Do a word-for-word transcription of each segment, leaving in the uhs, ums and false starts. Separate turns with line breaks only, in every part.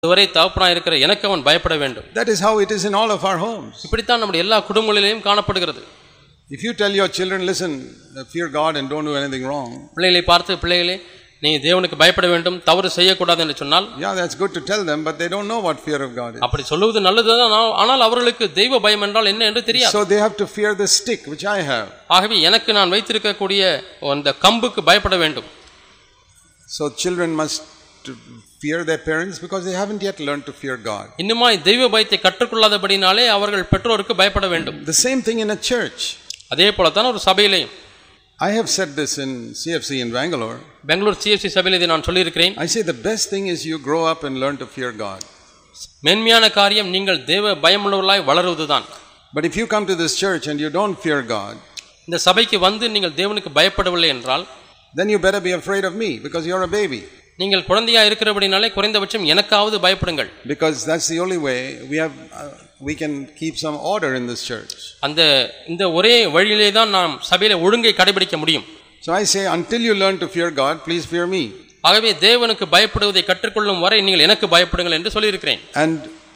இதுவரை தகப்பனாய் இருக்கிற எனக்கு அவன் பயப்பட வேண்டும்.
That is how it is in all of our homes.
இப்படித்தான் நம்முடைய எல்லா குடும்பங்களிலும் காணப்படுகிறது.
If you tell your children, listen, fear God and don't do anything wrong.
பிள்ளைகளை பார்த்து, பிள்ளைகளே நீ தேவனுக்கு பயப்பட வேண்டும், தவறு செய்யக்கூடாது என்று சொன்னால்,
yeah, that's good to tell them, but they don't know what fear of God is.
அப்படி சொல்லுவது நல்லதுதான், ஆனால் அவர்களுக்கு தெய்வ பயம் என்றால் என்ன என்று தெரியாது.
So they have to fear the stick which I have.
ஆகவே எனக்கு நான் வைத்திருக்கக்கூடிய அந்த கம்புக்கு பயப்பட வேண்டும்.
So children must fear their parents because they haven't yet learned to fear God.
இன்னுமாய் தெய்வ பயத்தை கற்றுக்கொள்ளாதபடினாலே அவர்கள் பெற்றோருக்கு பயப்பட வேண்டும்.
The same thing in a church.
அதே போல தான் ஒரு சபையிலே.
I have said this in C F C in Bangalore.
Bangalore C F C சபையிலே இதை நான் சொல்லி இருக்கிறேன்.
I say the best thing is you grow up and learn to fear God.
மேன்மையான காரியம் நீங்கள் தேவ பயமுள்ளவர்களாய் வளருவதுதான்.
But if you come to this church and you don't fear God,
இந்த சபைக்கு வந்து நீங்கள் தேவனுக்கு பயப்படவில்லை என்றால்,
then you better be afraid of me because you're a baby.
நீங்கள் குழந்தையா இருக்கிறபடினாலே குறைந்தபட்சம் எனக்காவது பயப்படுங்கள்.
Because that's the only way we have uh, we can keep some order in this church.
அந்த இந்த ஒரே வழியிலே தான் நாம் சபையிலே ஒழுங்கை கடைபிடிக்க முடியும்.
So I say until you learn to fear God, please fear me.
ஆகவே தேவனுக்கு பயப்படுவதை கற்றுக்கொள்ளும் வரை நீங்கள் எனக்கு பயப்படுங்கள் என்று சொல்லி இருக்கிறேன்.
And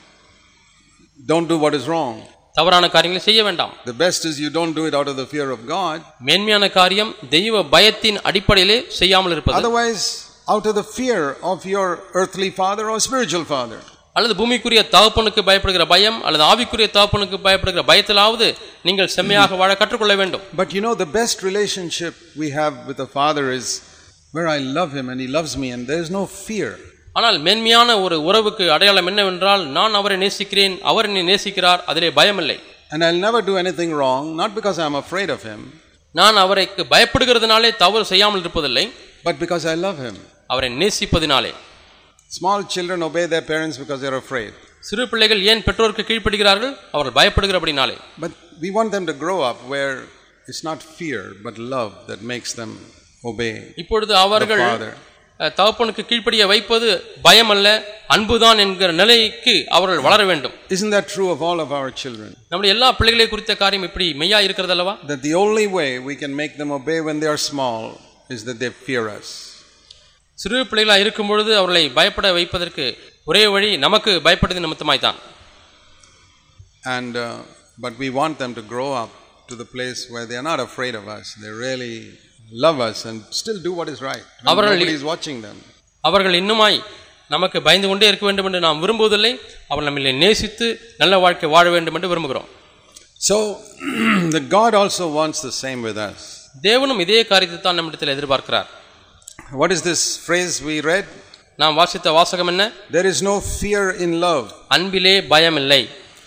don't do what is wrong.
தவறான காரியங்களை செய்ய வேண்டாம்.
The best is you don't do it out of the fear of God.
மேன்மையான காரியம் தெய்வ பயத்தின் அடிப்படையிலே செய்யாமல் இருப்பது.
Otherwise out of the fear of your earthly father or spiritual father.
அல்லது பூமிக்குரிய தகப்பனுக்கு பயப்படுகிற பயம் அல்லது ஆவிக்குரிய தகப்பனுக்கு பயப்படுகிற பயத்திலாவது நீங்கள் செம்மையாக வாழ கற்றுக்கொள்ள வேண்டும்.
But you know the best relationship we have with the father is where I love him and he loves me and there is no fear.
ஆனால் மேன்மையான ஒரு உறவுக்கு அடையாளம் என்னவென்றால் நான் அவரை நேசிக்கிறேன், அவர் என்னை நேசிக்கிறார், அதிலே பயம் இல்லை.
And I'll never do anything wrong not because I am afraid of him.
நான் அவருக்கு பயப்படுகிறதுனாலே தவறு செய்யாமல் இருப்பதில்லை,
but because I love him.
அவரை நேசிப்பதினாலே.
Small children obey their parents because they are afraid.
சிறு பிள்ளைகள் ஏன் பெற்றோருக்கு கீழ்ப்படிகிறார்கள்? அவர்கள் பயப்படுகிறபடினாலே.
But we want them to grow up where it's not fear but love that makes them obey.
இப்பொழுது அவர்கள் தகப்பனுக்கு கீழ்ப்படிய வைப்பது பயம் அல்ல, அன்புதான் என்கிற நிலைக்கு அவர்கள் வளர வேண்டும்.
Isn't that true of all of our children?
நம்முடைய எல்லா பிள்ளைகளை குறித்த காரியம் இப்படி மெய்யா இருக்கிறது அல்லவா?
That the only way we can make them obey when they are small is that they fear us.
சிறு பிள்ளைகளாக இருக்கும் பொழுது அவர்களை பயப்பட வைப்பதற்கு ஒரே வழி நமக்கு பயப்படுவது நிமித்தமாய் தான்.
And uh, but we want them to grow up to the place where they are not afraid of us. They really love us and still do what is right when nobody is watching them.
அவர்கள் இன்னுமாய் நமக்கு பயந்து கொண்டே இருக்க வேண்டும் என்று நாம் விரும்புவதில்லை. அவர்கள் நம்மை நேசித்து நல்ல வாழ்க்கை வாழ வேண்டும் என்று விரும்புகிறோம்.
So the God also wants the same with us.
தேவனும் இதே காரியத்தை தான் நம்மிடத்தில் எதிர்பார்க்கிறார்.
What is this phrase we read?
நாம் வாசித்த வாசகம் என்ன?
There is no fear in love.
அன்பிலே பயம் இல்லை.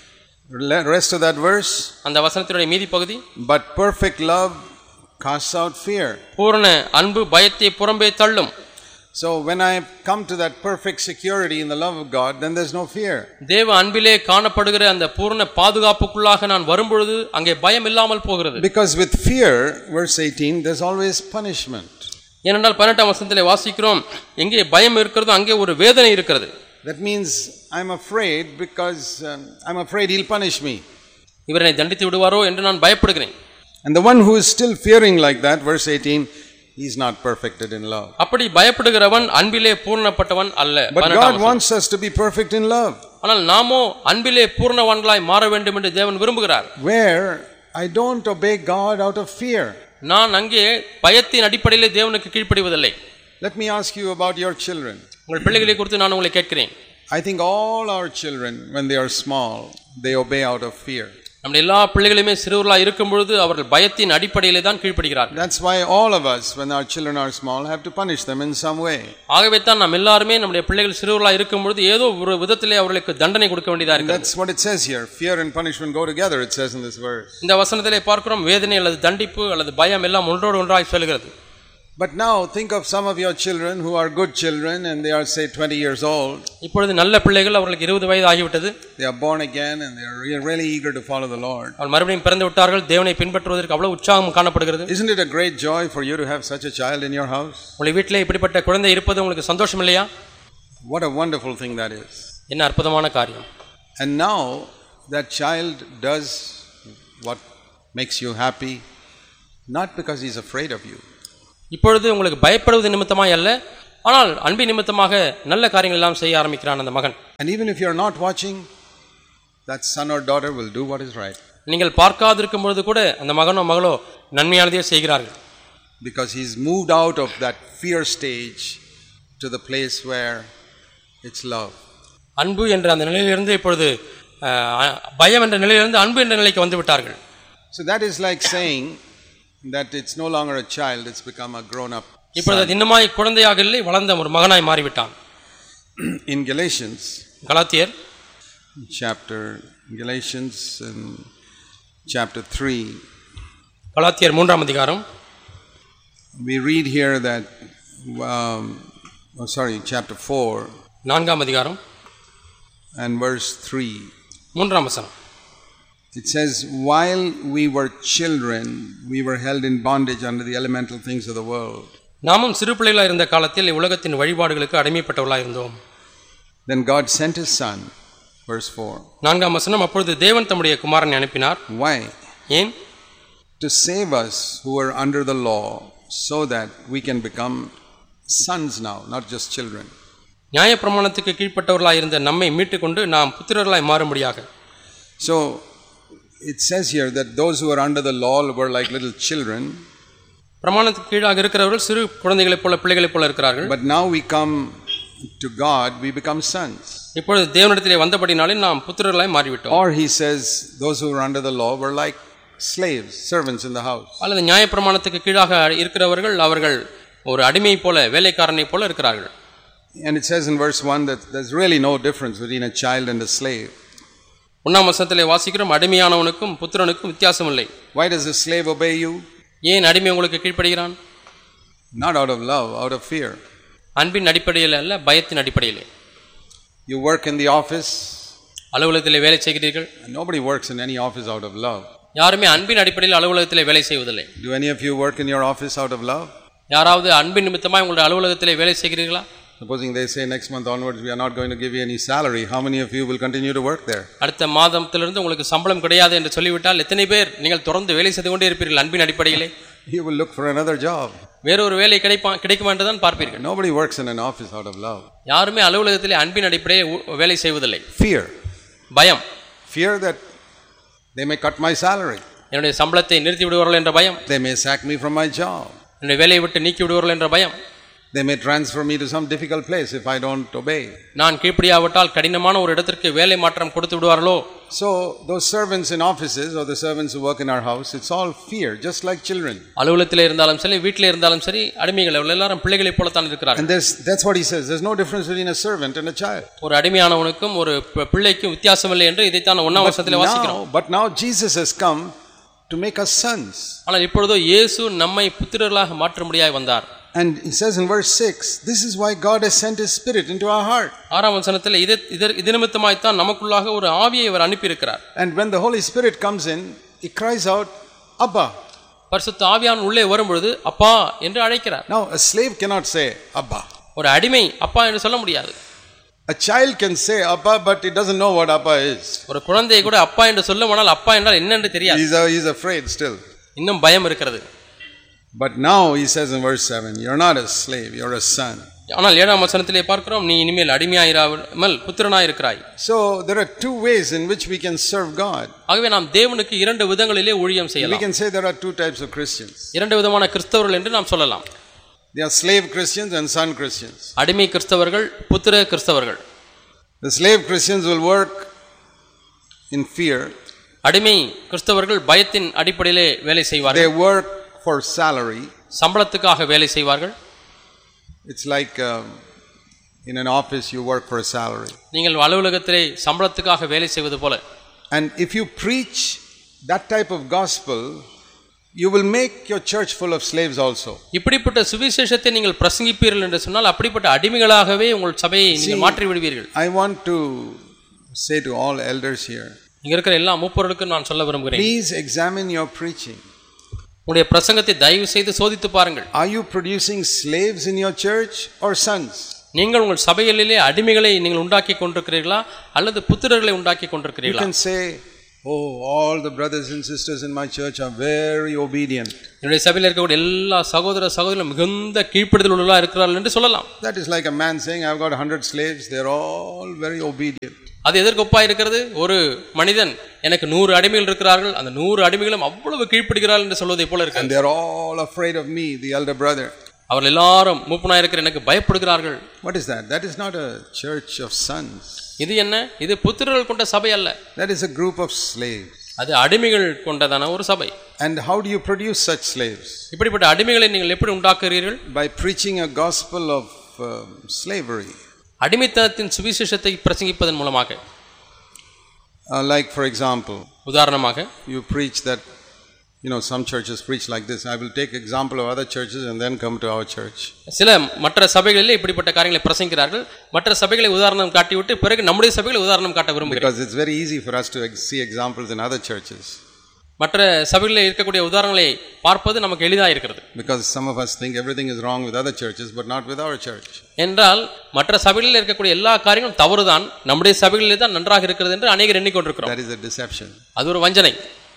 Rest of that verse.
அந்த வசனத்தினுடைய மீதி பகுதி.
But perfect love casts out fear.
பூரண அன்பு பயத்தை புறம்பே தள்ளும்.
So when I come to that perfect security in the love of God, then there's no fear.
தேவ அன்பிலே காணப்படுகிற அந்த பூரண பாதுகாப்புக்குள்ளாக நான் வரும்பொழுது அங்கே பயம் இல்லாமல் போகிறது.
Because with fear, verse eighteen, there's always punishment.
ஏனென்றால் பதினெட்டாம் வசனத்திலே வாசிக்கிறோம், எங்கே பயம் இருக்கிறதோ அங்கே ஒரு வேதனை இருக்கிறது.
That means I'm afraid because um, I'm afraid he'll punish me.
இவரை தண்டித்து விடுவாரோ என்று நான் பயப்படுகிறேன்.
And the one who is still fearing like that, verse eighteen, he's not perfected in love.
அப்படி பயப்படுகிறவன் அன்பிலே பூரணப்பட்டவன் அல்ல.
But God wants us to be perfect in love.
ஆனால் நாமோ அன்பிலே பூரணவான்களாய் மாற வேண்டும் என்று தேவன் விரும்புகிறார்.
Where I don't obey God out of fear.
நான் அங்கே பயத்தின் அடிப்படையிலே தேவனுக்கு கீழ்ப்படிவதில்லை.
Let me ask you about your children.
உங்கள் பிள்ளைகளை குறித்து நான் உங்களை கேட்கிறேன்.
I think all our children when they are small they obey out of fear.
நம்முடைய எல்லா பிள்ளைகளுமே சிறுவர்களாக இருக்கும் பொழுது அவர்கள் பயத்தின் அடிப்படையிலே தான் கீழ்ப்படுகிறார்கள்.
That's why all of us when our children are small have to punish them in some way.
ஆகவே தான் நாம் எல்லாரும் நம்முடைய பிள்ளைகள் சிறுவர்களாக இருக்கும் பொழுது ஏதோ ஒரு விதத்திலே அவர்களுக்கு தண்டனை கொடுக்க வேண்டியதா இருக்கு.
That's what it says here. Fear and punishment go together, it says in this verse.
இந்த வசனத்திலே பார்க்கிறோம், வேதனை அல்லது தண்டிப்பு அல்லது பயம் எல்லாம் ஒன்றோடு ஒன்றாய் செல்கிறது.
But now think of some of your children who are good children and they are say twenty years old.
இப்பொழுது நல்ல பிள்ளைகள், அவர்களுக்கு இருபது வயது ஆகிவிட்டது.
They are born again and they are really eager to follow the Lord.
அவர்கள் மறுபடியும் பிறந்து விட்டார்கள், தேவனை பின்பற்றுவதற்கு அவ்வளவு உற்சாகம் காணப்படுகிறது.
Isn't it a great joy for you to have such a child in your house?
உங்கள் வீட்டிலே இப்படிப்பட்ட குழந்தை இருப்பது உங்களுக்கு சந்தோஷம் இல்லையா?
What a wonderful thing that is.
என்ன அற்புதமான காரியம்.
And now that child does what makes you happy not because he is afraid of you.
இப்பொழுது உங்களுக்கு பயப்படுவது நிமித்தமாய் அல்ல, ஆனால் அன்பின் நிமித்தமாக நல்ல காரியங்கள் எல்லாம் செய்ய ஆரம்பிக்கிறான் அந்த மகன்.
And even if you are not watching, that son or daughter will do what is right.
நீங்கள் பார்க்காதிருக்கும் பொழுது கூட அந்த மகனோ மகளோ நன்மையானதையே செய்கிறார்கள்.
Because he's moved out of that fear stage to the place where it's love.
அன்பு என்ற அந்த நிலையிலிருந்து இப்பொழுது பயம் என்ற நிலையிலிருந்து அன்பு என்ற நிலைக்கு வந்து விட்டார்கள்.
So that is like saying that it's no longer a child, it's become a grown up.
இப்பொழுது இன்னமாய் குழந்தையாக இல்லை, வளர்ந்த ஒரு மகனாய் மாறிவிட்டான்.
In Galatians,
கலாத்தியர்
chapter Galatians in chapter three,
கலாத்தியர் மூன்றாம் அதிகாரம்,
we read here that um, oh sorry chapter four,
நான்காம் அதிகாரம்
and verse three,
மூன்றாம் வசனம்.
It says, while we were children we were held in bondage under the elemental things of the world.
நாமும் சிறு பிள்ளைகளாய் இருந்த காலத்தில் உலகத்தின் வழிபாடுகளுக்கு அடிமைப்பட்டவர்களாய் இருந்தோம்.
Then God sent his son, verse four.
நான்காம் வசனம். அப்பொழுது தேவன் தம்முடைய குமாரனை அனுப்பினார்.
Why?
ஏன்?
To save us who were under the law, so that we can become sons now, not just children.
நியாயப்பிரமாணத்துக்கு கீழ்ப்பட்டவர்களாய் இருந்த நம்மை மீட்டுக்கொண்டு நாம் புத்திரர்களாய் மாறும்படியாக.
So it says here that those who are under the law were like little children.
பிரமாணத்துக்கு கீழாக இருக்கிறவர்கள் சிறு குழந்தைகளைப் போல பிள்ளைகளைப் போல இருக்கிறார்கள்.
But now we come to God, we become sons.
இப்பொழுது தேவனிடத்திலே வந்தபடினாலே நாம் புத்திரர்களாய் மாறிவிட்டோம்.
Or he says those who were under the law were like slaves, servants in the house.
அல்லது நியாயப்பிரமாணத்துக்கு கீழாக இருக்கிறவர்கள் அவர்கள் ஒரு அடிமை போல வேலைக்காரனை போல இருக்கிறார்கள்.
And it says in verse one that there's really no difference between a child and a slave.
ஒன்றாம் வசனத்திலே வாசிக்கிறோம், அடிமையானவனுக்கும் புத்திரனுக்கும் வித்தியாசம் இல்லை.
Why does the slave obey you?
ஏன் அடிமை உங்களுக்கு கீழ்ப்படுகிறான்?
Not out of love, out of fear.
அன்பின் அடிப்படையில் அல்ல, பயத்தின் அடிப்படையிலே.
You work in the office.
அலுவலகத்திலே வேலை செய்கிறீர்கள்.
Nobody works in any office out of love.
யாருமே அன்பின் அடிப்படையில் அலுவலகத்திலே வேலை செய்வதில்லை.
Do any of you work in your office out of love?
யாராவது அன்பின் நிமித்தமாய் உங்களுடைய அலுவலகத்திலே வேலை செய்கிறீர்களா?
Supposing they say next month onwards we are not going to give you any salary, how many of you will continue to work there?
அடுத்த மாதத்திலிருந்து உங்களுக்கு சம்பளம் கிடையாது என்று சொல்லிவிட்டால் எத்தனை பேர் நீங்கள் தொடர்ந்து வேலை செய்து கொண்டே இருப்பீர்கள் அன்பின் அடிப்படையிலே?
You will look for another job.
வேற ஒரு வேலை கிடைப்பா கிடைக்குமா என்று தான் பார்ப்பீர்கள்.
Nobody works in an office out of love.
யாருமே அலுவலகத்திலே அன்பின் அடிப்படையில் வேலை செய்வதில்லை.
Fear.
பயம்.
Fear that they may cut my salary.
என்னுடைய சம்பளத்தை நிறுத்தி விடுவார்கள் என்ற பயம்.
They may sack me from my job.
என்னுடைய வேலையை விட்டு நீக்கி விடுவார்கள் என்ற பயம்.
They may transfer me to some difficult place if I don't obey.
நான் கீழ்ப்படியாவிட்டால் கடினமான ஒரு இடத்திற்கு வேலை மாற்றம் கொடுத்து விடுவார்களோ?
So those servants in offices or the servants who work in our house, it's all fear, just like children.
அலுவலகத்திலே இருந்தாலும் சரி, வீட்டிலே இருந்தாலும் சரி, அடிமைகள் எல்லாரும் பிள்ளைகளைப் போல தான் இருக்கிறார்கள்.
And there's, that's what he says. There's no difference between a servant and a child.
ஒரு அடிமையானவனுக்கும் ஒரு பிள்ளைக்கும் வித்தியாசம் இல்லை என்று இதைத்தான் ஒன்றாம் வசனத்திலே வாசிக்கிறோம்.
But now Jesus has come to make us sons.
ஆனால் இப்பொழுதோ இயேசு நம்மை புத்திரர்களாக மாற்றும்படியாய் வந்தார்.
And he says in verse six, this is why God has sent his spirit into our heart.
ஆறாம் வசனத்தில் இது இது நிமித்தமாய் தான் நமக்குள்ளாக ஒரு ஆவியை அவர் அனுப்பி இருக்கிறார்.
And when the Holy Spirit comes in, he cries out, Abba.
பரிசுத்த ஆவியானவர் உள்ளே வரும்பொழுது அப்பா என்று அழைக்கிறார்.
Now a slave cannot say Abba.
ஒரு அடிமை அப்பா என்று சொல்ல முடியாது.
A child can say Abba, but he doesn't know what Abba is.
ஒரு குழந்தை கூட அப்பா என்று சொல்லுமானால் அப்பா என்றால் என்ன என்று தெரியாது.
He's, he's afraid still.
இன்னும் பயம் இருக்கிறது.
But now he says in verse seven, you're not a slave, you're a son.
ஆனால் ஏழாம் வசனத்திலே பார்க்கிறோம், நீ இனிமேல் அடிமையாயிராமல் புத்திரனாய் இருக்கிறாய்.
So there are two ways in which we can serve God.
ஆகவே நாம் தேவனுக்கு இரண்டு விதங்களிலே ஊழியம் செய்யலாம்.
We can say there are two types of Christians.
இரண்டு விதமான கிறிஸ்தவர்கள் என்று நாம் சொல்லலாம்.
They are slave Christians and son Christians.
அடிமை கிறிஸ்தவர்கள், புத்திர கிறிஸ்தவர்கள்.
The slave Christians will work in fear.
அடிமை கிறிஸ்தவர்கள் பயத்தின் அடிப்படையிலே வேலை செய்வார்கள்.
They work for salary.
சம்பளத்துக்காக வேலை செய்வார்கள்.
It's like um, in an office you work for a salary.
நீங்கள் அலுவலகத்திலே சம்பளத்துக்காக வேலை செய்வது போல.
And if you preach that type of gospel, you will make your church full of slaves also.
இப்படிப்பட்ட சுவிசேஷத்தை நீங்கள் பிரசங்கிப்பீர்கள் என்று சொன்னால் அப்படிப்பட்ட அடிமைகளாகவே உங்கள் சபையை நீங்கள் மாற்றி விடுவீர்கள்.
I want to say to all elders here,
இங்க இருக்கிற எல்லா மூப்பர்களுக்கும் நான் சொல்ல விரும்புகிறேன்,
please examine your preaching.
உங்களுடைய பிரசங்கத்தை தயவு செய்து சோதித்து பாருங்கள்.
Are you producing slaves in your church or sons?
நீங்கள் உங்கள் சபைகளிலே அடிமைகளை நீங்கள் உண்டாக்கி கொண்டிருக்கிறீர்களா அல்லது புத்திரர்களை உண்டாக்கி கொண்டிருக்கிறீர்களா?
You can say Oh, all the brothers and sisters in my church are very obedient.
என்னுடைய சபையில் இருக்கக்கூடிய எல்லா சகோதர சகோதரிகளும் மிகுந்த கீழ்ப்படிதல் உள்ளவர்களாக இருக்கிறார்கள் என்று சொல்லலாம்.
That is like a man saying, I've got a hundred slaves, they're all very obedient.
அது எதற்கொப்பா இருக்கிறது? ஒரு மனிதன் எனக்கு நூறு அடிமைகள் இருக்கிறார்கள், அந்த நூறு அடிமைகளும் அவ்வளவு கீழ்ப்படுகிறார்கள் என்று சொல்வதை போல இருக்கு.
And they're all afraid of me, the elder brother.
அவர்கள் எல்லாரும் மூப்பனாய் இருக்கிற எனக்கு பயப்படுகிறார்கள்.
What is that? That is not a church of sons.
இது என்ன? இது புத்திரர்கள் கொண்ட சபை அல்ல.
That is a group of slaves.
அது அடிமைகள் கொண்டதான ஒரு சபை.
And how do you produce such slaves?
இப்படிப்பட்ட அடிமைகளை நீங்கள் எப்படி உண்டாக்குகிறீர்கள்?
By preaching a gospel of um, slavery.
அடிமைத்தனத்தின் சுவிசேஷத்தை பிரசங்கிப்பதன் மூலமாக.
Uh, like for example,
உதாரணமாக
you preach that, you know, some churches preach like this. I will take example of other churches and then come to our church.
சில மற்ற சபைகளிலே இப்படிப்பட்ட காரியங்களை பிரசங்கிக்கிறார்கள். மற்ற சபைகளை உதாரணம் காட்டிவிட்டு பிறகு நம்முடைய சபைகளை உதாரணம் காட்ட விரும்புகிறார்கள்.
Because it's very easy for us to see examples in other churches.
மற்ற சபைகளில் இருக்கக்கூடிய உதாரணங்களை பார்ப்பது நமக்கு எளிதாக இருக்கிறது.
Because some of us think everything is wrong with other churches but not with our church.
என்றால் மற்ற சபைகளில் இருக்கக்கூடிய எல்லா காரியங்களும் தவறுதான், நம்முடைய சபைகளிலே தான் நன்றாக இருக்கிறது என்று அநேகர் எண்ணிக்கொண்டிருக்கிறோம்.
That is a deception.
அது ஒரு வஞ்சனை.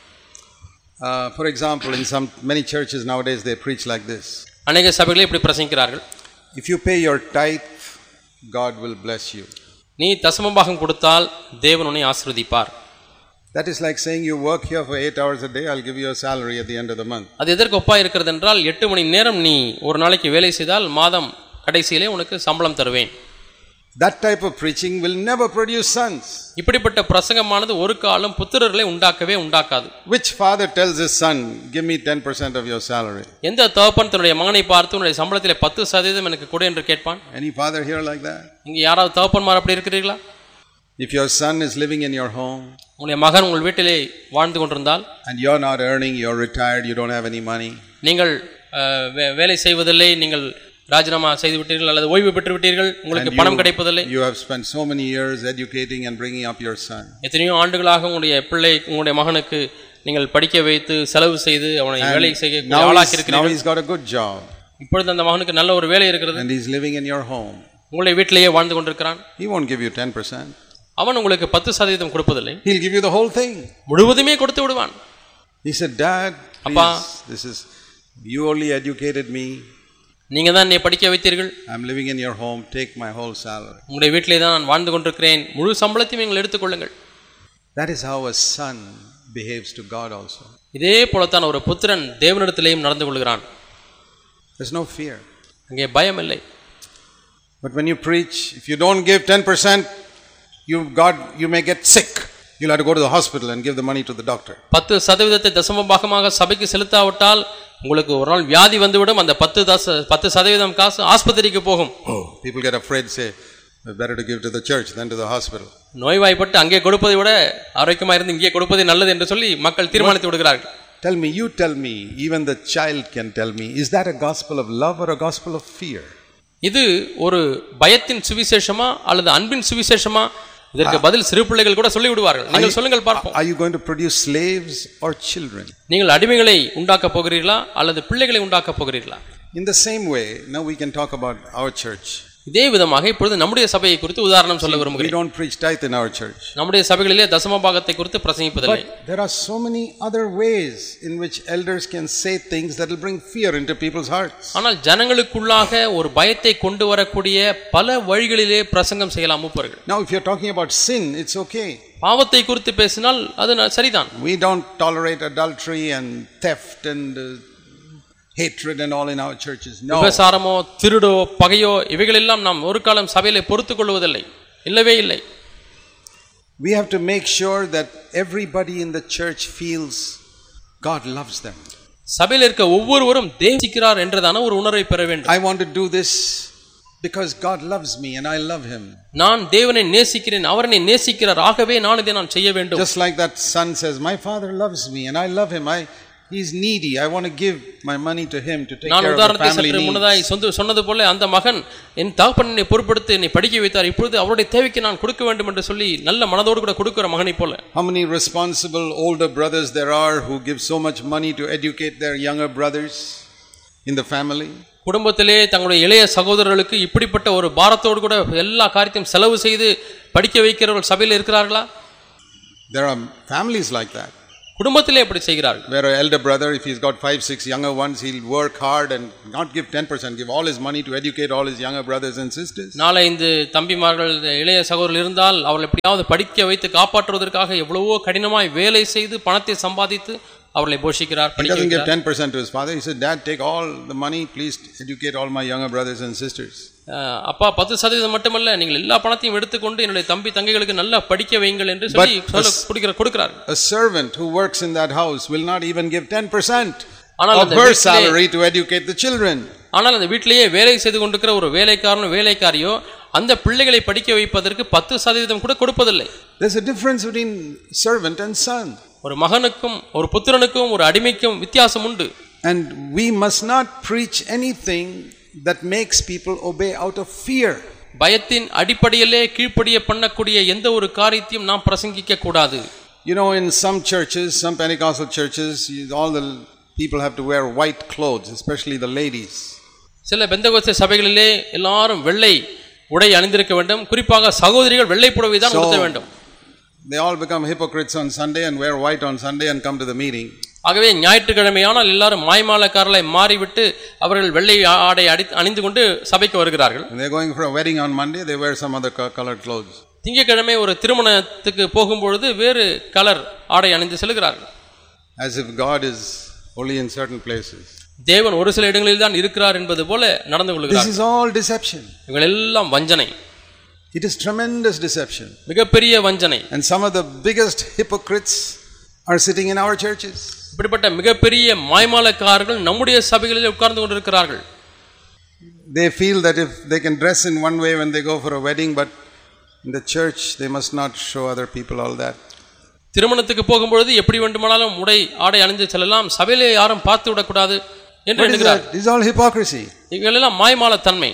Uh, for example, in some many churches nowadays they preach like this.
அநேக சபைகளில் இப்படி பிரசங்கிக்கிறார்கள்.
If you pay your tithe, God will bless you.
நீ தசமபாகம் கொடுத்தால் தேவன் உன்னை ஆசீர்வதிப்பார்.
That is like saying you work here for eight hours a day, I'll give you a salary at the end of the month.
அது எதற்கு ஒப்பா இருக்கிறது என்றால் எட்டு மணி நேரம் நீ ஒரு நாளைக்கு வேலை செய்தால் மாதம் கடைசியிலே உனக்கு சம்பளம் தருவேன்.
That type of preaching will never produce sons.
இப்படிப்பட்ட பிரசங்கமானது ஒரு காலம் புத்திரர்களை உண்டாக்கவே உண்டாக்காது.
Which father tells his son, give me ten percent of your salary?
எந்த தகப்பன் தன்னுடைய மகனை பார்த்து உன்னுடைய சம்பளத்திலே பத்து சதவீதம் எனக்கு கொடு என்று கேட்பான்?
Any father here like that?
இங்க யாராவது தகப்பன்மார் அப்படி இருக்கிறீர்களா?
If your son is living in your home,
உங்களுடைய மகன் உங்கள் வீட்டிலே வாழ்ந்து கொண்டிருந்தால்,
and you're not earning, you're retired, you don't have any money,
நீங்கள் வேலை செய்வதில்லை, நீங்கள் ராஜினாமா செய்து விட்டீர்கள் அல்லது ஓய்வு பெற்று விட்டீர்கள், உங்களுக்கு பணம் கிடைப்பதில்லை,
you have spent so many years educating and bringing up your son,
எத்தனையோ ஆண்டுகளாக உங்களுடைய பிள்ளை உங்களுடைய மகனுக்கு நீங்கள் படிக்க வைத்து செலவு செய்து அவனை வேலை செய்ய ஆளாக்கி இருக்கிறீர்கள்.
Now he's got a good job.
இப்பொழுது அந்த மகனுக்கு நல்ல ஒரு வேலை இருக்கிறது,
and he's living in your home,
உங்களுடைய வீட்டிலேயே வாழ்ந்து கொண்டிருக்கிறான்.
he won't give you ten percent.
அவன் உங்களுக்கு பத்து சதவீதம் கொடுப்பதில்லை,
he'll give you the whole thing,
முழுவதுமே கொடுத்து விடுவான்.
He said, Dad,
அப்பா,
this is, you only educated me,
நீங்க தான் என்னை படிக்க வைத்தீர்கள்,
I'm living in your home, take my whole salary.
உங்களுடைய வீட்டிலே தான் நான் வாழ்ந்து கொண்டிருக்கிறேன், முழு சம்பளத்தையும் நீங்கள் எடுத்துக்கொள்ளுங்கள்.
That is how a son behaves to God also.
இதே போலத்தான் ஒரு புத்திரன் தேவனிடத்திலேயும் நடந்து கொள்கிறான்.
There's no fear.
அங்கே பயம் இல்லை.
But when you preach, if you don't give ten percent, you God you may get sick. You'll have to go to the hospital and give the money to the doctor.
பத்து சதவீதத்தை தசம பாகமாக சபைக்கு செலுத்தாவிட்டால் உங்களுக்கு ஒரு நாள் வியாதி வந்துவிடும், அந்த பத்து பத்து சதவீதம் காசு ஆஸ்பத்திரிக்கு போகும்.
People get afraid, say better to give to the church than to the hospital.
நோய்வாய்ப்பட்டு அங்கே கொடுப்பதை விட ஆரோக்கியமாக இருந்து இங்கே கொடுப்பதே நல்லது என்று சொல்லி மக்கள் தீர்மானித்து விடுகிறார்கள்.
Tell me, you tell me, even the child can tell me, is that a gospel of love or a gospel of fear?
இது ஒரு பயத்தின் சுவிசேஷமா அல்லது அன்பின் சுவிசேஷமா? இதற்கு பதில் சிறு பிள்ளைகள் கூட சொல்லி விடுவார்கள். நீங்கள் சொல்லுங்கள் பார்ப்போம்.
Are you going to produce slaves or children?
நீங்கள் அடிமைகளை உண்டாக்க போகிறீர்களா அல்லது பிள்ளைகளை உண்டாக்க போகிறீர்களா?
In the same way, now we can talk about our church.
இதே விதமாக இப்பொழுது நம்முடைய சபையை குறித்து உதாரணம் சொல்ல விரும்புகிறேன்.
We don't preach tithe in our church.
நம்முடைய சபைகளிலே தசம பாகத்தை குறித்து பிரசங்கிப்பதில்லை.
But there are so many other ways in which elders can say things that will bring fear into people's hearts.
ஆனால் ஜனங்களுக்குள்ளாக ஒரு பயத்தை கொண்டு வரக்கூடிய பல வழிகளிலே பிரசங்கம் செய்யலாம் மூப்பர்கள்.
Now if you're talking about sin, it's okay.
பாவத்தை குறித்து பேசினால் அது சரிதான்.
We don't tolerate adultery and theft and uh, hatred and all in our churches. No.
விபசாரமோ திருடோ பகையோ இவைகள் எல்லாம் நாம் ஒரு காலம் சபையிலே பொறுத்துக் கொள்வதில்லை, இல்லவே இல்லை.
We have to make sure that everybody in the church feels God loves them.
சபையில் இருக்க ஒவ்வொருவரும் தேவசிக்கிறார் என்றதான ஒரு உணர்வை பெற வேண்டும்.
I want to do this because God loves me and I love him.
நான் தேவனை நேசிக்கிறேன், அவர் என்னை நேசிக்கிறார், ஆகவே நான் இதை நான் செய்ய வேண்டும்.
Just like that son says, my father loves me and I love him. I He is needy. I want to give my money to him to take care of the family needs. நான் உதாரணத்தை சற்று முன்னதாய் சொன்னது போல அந்த மகன் என் தகப்பனை பொறுப்படுத்தி என்னை படிக்க வைத்தார், இப்பொழுது அவருடைய தேவைக்கு நான் கொடுக்க வேண்டும் என்று சொல்லி நல்ல மனதோடு கூட கொடுக்கிற மகனை போல. How many responsible older brothers there are who give so much money to educate their younger brothers in the family?
குடும்பத்திலே தங்களுடைய இளைய சகோதரர்களுக்கு இப்படிப்பட்ட ஒரு பாரத்தோடு கூட எல்லா காரியத்தையும் செலவு செய்து படிக்க வைக்கிறவர்கள் சபையில் இருக்கிறார்களா?
There are families like that.
குடும்பத்திலே அப்படி செய்கிறார்கள்.
Where an elder brother, if he's got five, six younger ones, he'll work hard and not give ten percent, give all his money to educate all his younger brothers and sisters.
நாளை இந்த தம்பிமார்கள் இளைய சகோதரர்கள் இருந்தால் அவர்கள் எப்படியாவது படிக்க வைத்து காப்பாற்றுவதற்காக எவ்வளவோ கடினமாய் வேலை செய்து பணத்தை சம்பாதித்து அவர்களை போஷிக்கிறார்.
He doesn't give ten percent to his father. He said, Dad, take all the money, please educate all my younger brothers and sisters.
அப்பா பத்து சதவீதம் மட்டுமல்ல, நீங்கள் எல்லா பணத்தையும் எடுத்துக்கொண்டு என்னுடைய தம்பி தங்கைகளுக்கு நல்லா படிக்க வைங்கள் என்று சொல்லி சொல்ல கொடுக்கிறார்.
A servant who works in that house will not even give ten percent of her salary to educate the children.
ஆனால் அந்த வீட்டிலேயே வேலை செய்து கொண்டிருக்கிற ஒரு வேலைக்காரனோ வேலைக்காரியோ அந்த பிள்ளைகளை படிக்க வைப்பதற்கு பத்து சதவீதம் கூட கொடுப்பதில்லை.
There's a difference between servant and son.
ஒரு மகனுக்கும் ஒரு புத்திரனுக்கும் ஒரு அடிமைக்கும் வித்தியாசம் உண்டு.
And we must not preach anything that makes people obey out of fear.
பயத்தின் அடிப்படையிலே கீழ்ப்படிய பண்ணக்கூடிய எந்த ஒரு காரியத்தையும் நாம் பிரசங்கிக்க கூடாது.
You know, in some churches, some Pentecostal churches, all the people have to wear white clothes, especially the ladies.
சில பெந்தகோஸ்தே சபைகளிலே எல்லாரும் வெள்ளை உடை அணிந்திருக்க வேண்டும், குறிப்பாக சகோதரிகள் வெள்ளை புடவை தான் உடுத்த வேண்டும்.
They all become hypocrites on Sunday and wear white on Sunday and come to the meeting.
ஆகவே ஞாயிற்றுக்கிழமையானால் எல்லாரும் மாய்மாலக்காரர்களாய் மாறிவிட்டு அவர்கள் வெள்ளை ஆடை அணிந்து கொண்டு சபைக்கு வருகிறார்கள்.
They are going for a wedding on Monday, they wear some other colored clothes.
திங்கட்கிழமை ஒரு திருமணத்துக்கு போகும்பொழுது வேறு கலர் ஆடை அணிந்து செல்கிறார்கள்.
As if God is only in certain places.
தேவன் ஒரு சில இடங்களில் தான் இருக்கிறார் என்பது போல நடந்து கொள்கிறார்கள்.
This is all deception.
இவைகள் எல்லாம் வஞ்சனை.
It is tremendous deception.
மிகப்பெரிய வஞ்சனை.
And some of the biggest hypocrites are sitting in our churches.
இப்படிப்பட்ட மிகப்பெரிய மாய்மாலக்காரர்கள் நம்முடைய சபைகளில் உட்கார்ந்து கொண்டிருக்கிறார்கள்.
They feel that if they can dress in one way when they go for a wedding, but in the church they must not show other people all that.
திருமணத்துக்கு போகும்பொழுது எப்படி வேண்டுமானாலும் உடை ஆடை அணிந்து செல்லலாம், சபையிலே யாரும் பார்த்து விடக்கூடாது என்று எண்ணுகிறார்.
This is all hypocrisy.
இவைகளெல்லாம் மாய்மாலத்தன்மை.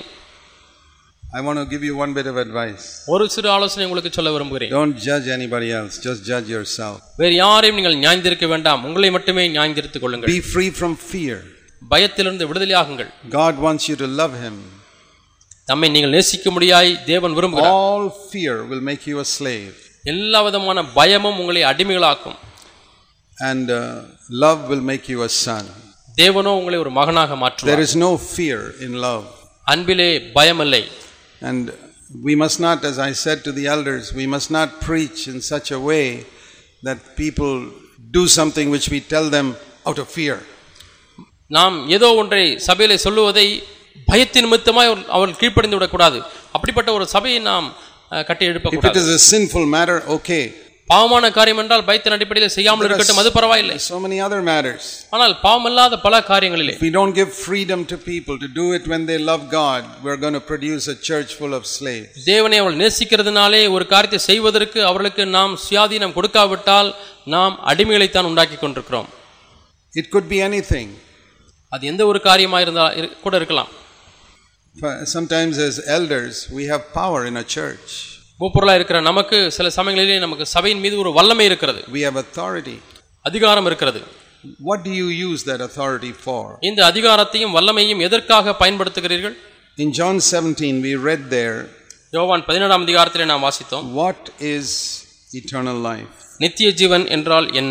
I want to give you one bit of advice.
ஒரு சிறு ஆலோசனை உங்களுக்கு சொல்ல விரும்புகிறேன்.
Don't judge anybody else, just judge yourself.
வேறு யாரையும் நீங்கள் நியாயந்திருக்க வேண்டாம், உங்களை மட்டுமே நியாயந்திருத்துக் கொள்ளுங்கள்.
Be free from fear.
பயத்திலிருந்து விடுதலையாகுங்கள்.
God wants you to love him.
தம்மை நீங்கள் நேசிக்க முடியாய் தேவன் விரும்புகிறார்.
All fear will make you a slave.
எல்லா விதமான பயமும் உங்களை அடிமைகளாக்கும்.
And uh, love will make you a son.
தேவனோ உங்களை ஒரு மகனாக மாற்றுவார்.
There is no fear in love.
அன்பிலே பயம் இல்லை.
And we must not, as I said to the elders, we must not preach in such a way that people do something which we tell them out of fear.
நாம் ஏதோ ஒன்றை சபையிலே சொல்லுவதை பயத்தின் நிமித்தமாய் அவர்கள் கீழ்ப்படிந்து விடக்கூடாது. அப்படிப்பட்ட ஒரு சபையை நாம் கட்டி எழுப்பக்கூடாது.
If it is a sinful matter, okay.
பாவமான காரியம் என்றால் பயத்தின் அடிப்படையில் செய்யாமல் இருக்கட்டும், அது பரவாயில்லை.
So many other matters.
ஆனால் பாவமில்லாத பல காரியங்களிலே
If we don't give freedom to people to do it when they love God, we are going to produce a church full of slaves.
தேவனை அவர்கள் நேசிக்கிறதுனாலே ஒரு காரியத்தை செய்வதற்கு அவர்களுக்கு நாம் சுயாதீனம் கொடுக்காவிட்டால் நாம் அடிமைகளை தான் உண்டாக்கி கொண்டிருக்கிறோம்.
It could be anything.
அது எந்த ஒரு காரியமாக இருந்தால் கூட இருக்கலாம்.
Sometimes as elders we have power in a church.
மூப்பொருளாக இருக்கிற நமக்கு சில சமயங்களிலே நமக்கு சபையின் மீது ஒரு வல்லமை இருக்கிறது.
We have authority.
அதிகாரம் இருக்கிறது.
What do you use that authority for?
இந்த அதிகாரத்தையும் வல்லமையும் எதற்காக பயன்படுத்துகிறீர்கள்?
In John seventeen we read there.
யோவான் பதினேழாம் அதிகாரத்திலே நாம் வாசித்தோம்.
What is eternal life?
நித்திய ஜீவன் என்றால் என்ன?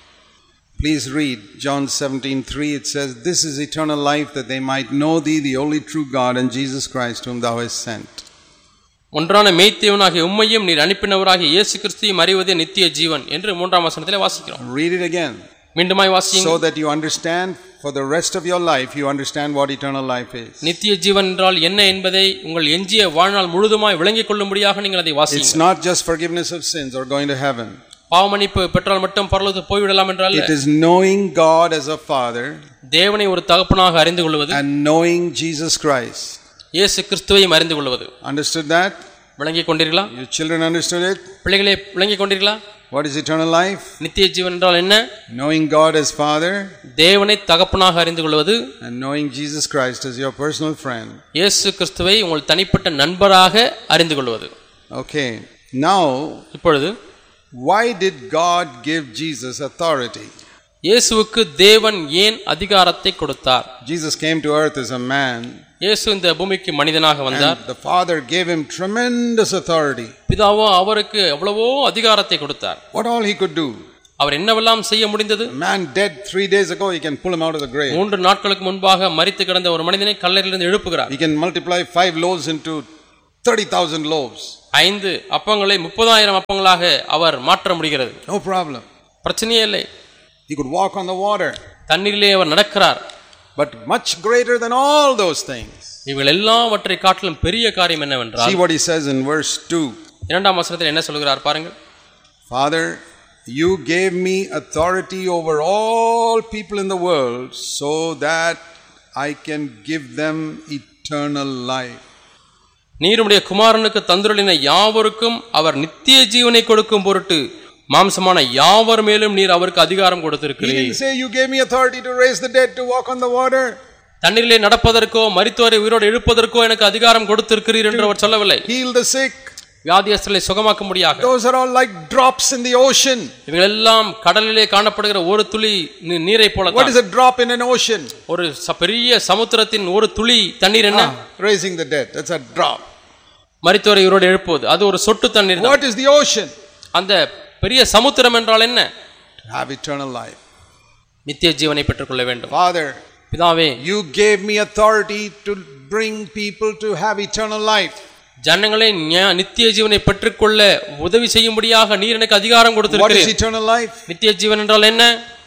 Please read John seventeen three. It says, "This is eternal life, that they might know thee, the only true God, and Jesus Christ whom thou hast sent."
ஒன்றான மெய்த்தேவனாகிய உம்மையும் நீர் அனுப்பினவராகிய இயேசு கிறிஸ்துவையும் அறிவதே நித்திய ஜீவன் என்று மூன்றாம் வசனத்திலே வாசிக்கிறோம்.
Read it again.
மீண்டுமாய் வாசியுங்கள்.
So that you understand for the rest of your life, you understand what eternal life is.
நித்திய ஜீவன் என்றால் என்ன என்பதை உங்கள் எஞ்சிய வாழ்நாள் முழுதுமாய் விளங்கிக் கொள்ளும்படியாக நீங்கள் அதை வாசியுங்கள்.
It's not just forgiveness of sins or going to heaven.
பாவமன்னிப்பு பெற்றால் மட்டும் பரலோகத்துக்கு போய்விடலாம் என்றால்
It is knowing God as a father.
தேவனை ஒரு தகப்பனாக அறிந்து கொள்வது.
And knowing Jesus Christ.
இயேசு கிறிஸ்துவையும் அறிந்து கொள்வது.
Understood that?
விளங்கிக் கொண்டீர்களா?
Your children understood it?
பிள்ளைகளே விளங்கிக் கொண்டீர்களா?
What is eternal life?
நித்திய ஜீவன் என்றால் என்ன?
Knowing God as Father.
தேவனை தகப்பனாக அறிந்து கொள்வது.
And knowing Jesus Christ as your personal friend.
இயேசு கிறிஸ்துவை உங்கள் தனிப்பட்ட நண்பராக அறிந்து கொள்வது.
Okay. Now,
இப்பொழுது
why did God give Jesus authority?
இயேசுவுக்கு தேவன் ஏன் அதிகாரத்தை கொடுத்தார்?
Jesus came to earth as a man.
இயேசு இந்த பூமிக்கு மனிதனாக வந்தார்.
And the Father gave him tremendous authority.
பிதாவோ அவருக்கு எவ்வளவோ அதிகாரத்தை கொடுத்தார்.
What all he could do?
அவர் என்னவெல்லாம் செய்ய முடிந்தது?
A man dead three days ago, he can pull him out of the grave.
மூன்று நாட்களுக்கு முன்பாக மரித்து கிடந்த ஒரு மனிதனை கல்லறையிலிருந்து எழுப்புகிறார்.
He can multiply five loaves into thirty thousand loaves.
ஐந்து அப்பங்களை முப்பதாயிரம் அப்பங்களாக அவர் மாற்ற முடிகிறது.
No problem.
பிரச்சனையே இல்லை.
He could walk on the water.
தண்ணீரிலே அவர் நடக்கிறார்.
But much greater than all those things.
இவள் எல்லாவற்றை காட்டிலும் பெரிய காரியம் என்னவென்றால்,
see what he says in verse two.
இரண்டாம் வசனத்தில் என்ன சொல்கிறார் பாருங்கள்.
Father, you gave me authority over all people in the world so that I can give them eternal life.
நீர் உம்முடைய குமாரனுக்கு தந்துருளின யாவருக்கும் அவர் நித்திய ஜீவனை கொடுக்கும் பொருட்டு மாம்சமான யாவர் மேலும் நீர் அவருக்கு அதிகாரம் கொடுத்திருக்கிறீர்.
He didn't say you gave me authority to raise the dead, to walk on the water.
தண்ணீரிலே நடப்பதற்கோ மரித்தோரை உயிரோடு எழுப்பதற்கோ எனக்கு அதிகாரம் கொடுத்திருக்கிறீர் என்று அவர் சொல்லவில்லை.
Heal the sick.
வியாதியஸ்தரை சுகமாக்க முடியாது.
Those are all like drops in the ocean.
இவைகள் எல்லாம் கடலிலே காணப்படுகிற ஒரு துளி நீரை போல.
What is a drop in an ocean?
ஒரு பெரிய சமுத்திரத்தின் ஒரு துளி தண்ணீர் என்ன?
Raising the dead, that's a drop.
மரித்தோரை உயிரோடு எழுப்புவது அது ஒரு சொட்டு தண்ணீர்.
What is the ocean?
அந்த பெரிய சமுத்திரம் என்றால் என்ன?
To have eternal life.
நித்திய ஜீவனை பெற்றுக்கொள்ள வேண்டும்.
Father,
பிதாவே,
you gave me authority to bring people to have eternal life.
ஜனங்களை நித்திய ஜீவனை பெற்றுக்கொள்ள உதவி செய்யும்படியாக நீர் எனக்கு அதிகாரம் கொடுத்திருக்கிறீர்.
What is eternal life?
நித்திய ஜீவன் என்றால் என்ன?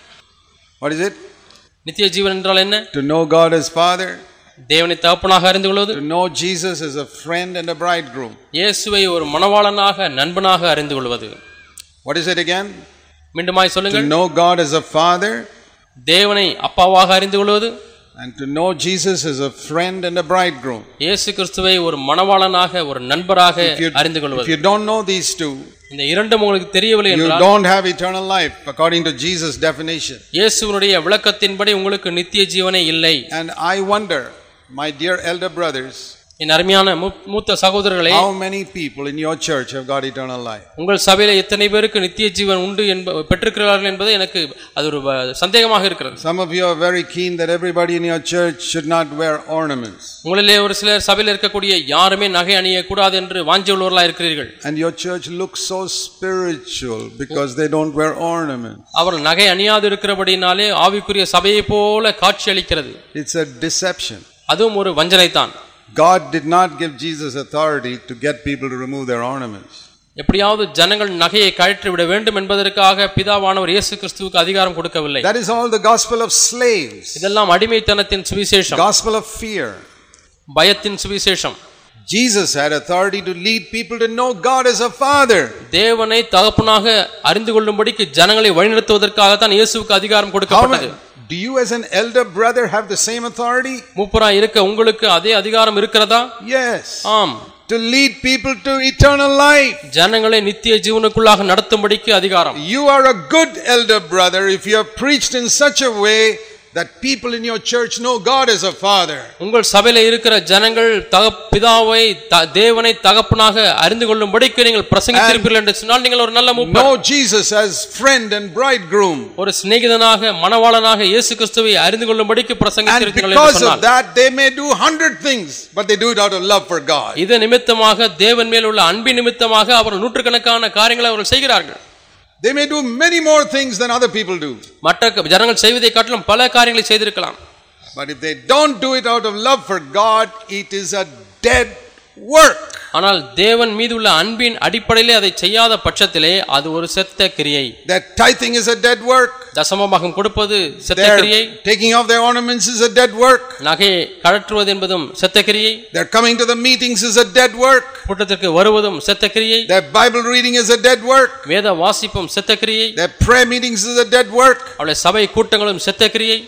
What is it?
நித்திய ஜீவன் என்றால் என்ன?
To know God as Father.
தேவனை தகப்பனாக அறிந்து கொள்வது.
To know Jesus as a friend and a bridegroom.
இயேசுவை ஒரு மணவாளனாக நண்பனாக அறிந்து கொள்வது.
What is it again?
மீண்டுமாய் சொல்லுங்கள்.
To know God as a Father.
தேவனை அப்பாவாக அறிந்து கொள்வது.
And to know Jesus as a friend and a bridegroom.
இயேசு கிறிஸ்துவை ஒரு மணவாளனாக ஒரு நண்பராக அறிந்து கொள்வது.
If you don't know these two,
இந்த இரண்டும் உங்களுக்கு தெரியவில்லை என்றால்
you don't have eternal life according to Jesus' definition.
இயேசுவினுடைய விளக்கத்தின்படி உங்களுக்கு நித்திய ஜீவனே இல்லை.
And I wonder, my dear elder brothers,
என் அருமையான மூத்த சகோதரர்களே,
how many people in your church have got eternal life?
உங்கள் சபையிலே எத்தனை பேருக்கு நித்திய ஜீவன் உண்டு என்ப பெற்றிருக்கிறார்கள் என்பது எனக்கு அது ஒரு சந்தேகமாக இருக்கிறது.
Some of you are very keen that everybody in your church should not wear ornaments.
உங்களிலே ஒரு சிலர் சபையில் இருக்கக்கூடிய யாருமே நகை அணிய கூடாது என்று வாஞ்சி உள்ளவர்களாக இருக்கிறீர்கள்.
And your church looks so spiritual because they don't wear ornaments.
அவர்கள் நகை அணியாது இருக்கிறபடினாலே ஆவிக்குரிய சபையை போல காட்சி அளிக்கிறது.
It's a deception.
அதுவும் ஒரு வஞ்சனைதான்.
God did not give Jesus authority to get people to remove their ornaments.
எப்படியாவது ஜனங்கள் நகையை கழற்றி விட வேண்டும் என்பதற்காக பிதாவானவர் இயேசு கிறிஸ்துவுக்கு அதிகாரம் கொடுக்கவில்லை.
That is all the gospel of slaves.
இதெல்லாம் அடிமைத்தனத்தின் சுவிசேஷம்.
Gospel of fear.
பயத்தின் சுவிசேஷம்.
Jesus had authority to lead people to know God as a father.
தேவனை தகப்பனாக அறிந்து கொள்ளும்படிக்கு ஜனங்களை வழிநடத்துவதற்காக தான் இயேசுவுக்கு அதிகாரம் கொடுக்கப்பட்டது.
Do you as an elder brother have the same authority?
மூப்பராய் இருக்க உங்களுக்கு அதே அதிகாரம் இருக்கிறதா?
Yes.
ஆம்.
To lead people to eternal life.
ஜனங்களை நித்திய ஜீவனுக்குள்ளாக நடத்தும்படிக்கு அதிகாரம்.
You are a good elder brother if you have preached in such a way that people in your church know God as a father.
உங்கள் சபையிலே இருக்கிற ஜனங்கள் பிதாவை தேவனை தகப்பனாக அறிந்து கொள்ளும்படிக்கு நீங்கள் பிரசங்கித்திருப்பீர்கள் என்று சொன்னால் நீங்கள் ஒரு நல்ல மூப்பர்.
Know Jesus as friend and bridegroom.
ஒரு சிநேகிதனாக மணவாளனாக இயேசு கிறிஸ்துவை அறிந்து கொள்ளும்படிக்கு பிரசங்கித்திருக்கிறீர்கள் என்று சொன்னால்,
because of that they may do one hundred things but they do it out of love for God.
இது நிமித்தமாக தேவன் மேல் உள்ள அன்பின் நிமித்தமாக அவர்கள் நூற்றுக்கணக்கான காரியங்களை அவர்கள் செய்கிறார்கள்.
They may do many more things than other people do.
மற்ற ஜனங்கள் செய்வதை காட்டிலும் பல காரியங்களை செய்திருக்கலாம்.
But if they don't do it out of love for God, it is a dead work.
ஆனால் தேவன் மீது உள்ள அன்பின் அடிப்படையிலே அதை செய்யாத பட்சத்திலே அது ஒரு செத்த கிரியை.
That tithing is a dead work.
தசமபாகம் கொடுப்பது செத்த கிரியை.
Taking off their ornaments is a dead work.
நகையை கழற்றுவது என்பதும் செத்த கிரியை.
Their coming to the meetings is a dead work.
கூட்டத்திற்கு வருவதும் செத்த கிரியை.
Their Bible reading is a dead work.
வேத வாசிப்பும் செத்த கிரியை.
Their prayer meetings is a dead work.
அவருடைய சபை கூட்டங்களும் செத்த கிரியை.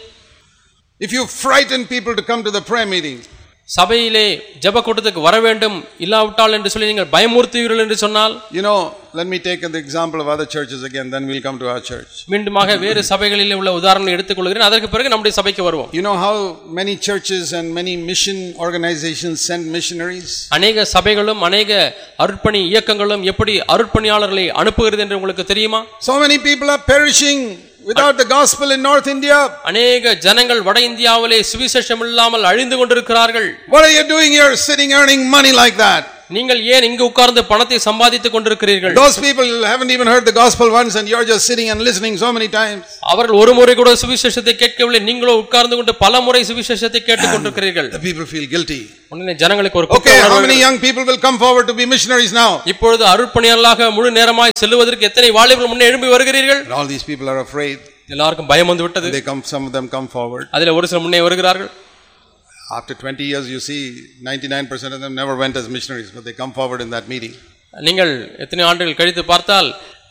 If you frighten people to come to the prayer meeting,
சபையிலே ஜெப கூட்டத்துக்கு வர வேண்டும் இல்லாவிட்டால் என்று சொல்லி நீங்கள் பயமுறுத்துவீர்கள் என்று சொன்னால்,
you know, let me take the example of other churches again, then we'll come to our church.
மீண்டுமாக வேறு சபைகளிலே உள்ள உதாரணங்களை எடுத்துக்கொள்கிறேன், அதற்கு பிறகு நம்முடைய சபைக்கு வருவோம்.
You know how many churches and many mission organizations send missionaries?
அநேக சபைகளும் அநேக அருட்பணி இயக்கங்களும் எப்படி அருட்பணியாளர்களை அனுப்புகிறது என்று உங்களுக்கு தெரியுமா?
So many people are perishing without the gospel in North India.
அநேக ஜனங்கள் வட இந்தியாவிலே சுவிசேஷம் இல்லாமல் அழிந்து கொண்டிருக்கிறார்கள்.
What are you doing here sitting earning money like that?
நீங்கள் ஏன் இங்கு உட்கார்ந்து பணத்தை சம்பாதித்துக் கொண்டிருக்கிறீர்கள்?
Those people haven't even heard the gospel once and you're just sitting and listening so many times.
அவர்கள் ஒரு முறை கூட சுவிசேஷத்தை கேட்கவில்லை, நீங்களோ உட்கார்ந்து கொண்டு பல முறை சுவிசேஷத்தை கேட்டுக் கொண்டிருக்கிறீர்கள்.
The people feel guilty.
உடனே ஜனங்களுக்கு ஒரு
Okay, how many young people will come forward to be missionaries now?
இப்பொழுது அருட்பணியாளர்களாக முழு நேரமாய் செல்லுவதற்கு எத்தனை வாலிபர்கள் முன்னே எழும்பி வருகிறீர்கள்?
And all these people are afraid.
எல்லாருக்கும் பயம் வந்து விட்டது.
They come, some of them come forward.
அதிலே ஒரு சிலர் முன்னே வருகிறார்கள்.
After twenty years you see ninety-nine percent of them never went as missionaries, but they come forward in that meeting.
நீங்கள் எத்தனை ஆண்டுகள் கழித்து பார்த்தால்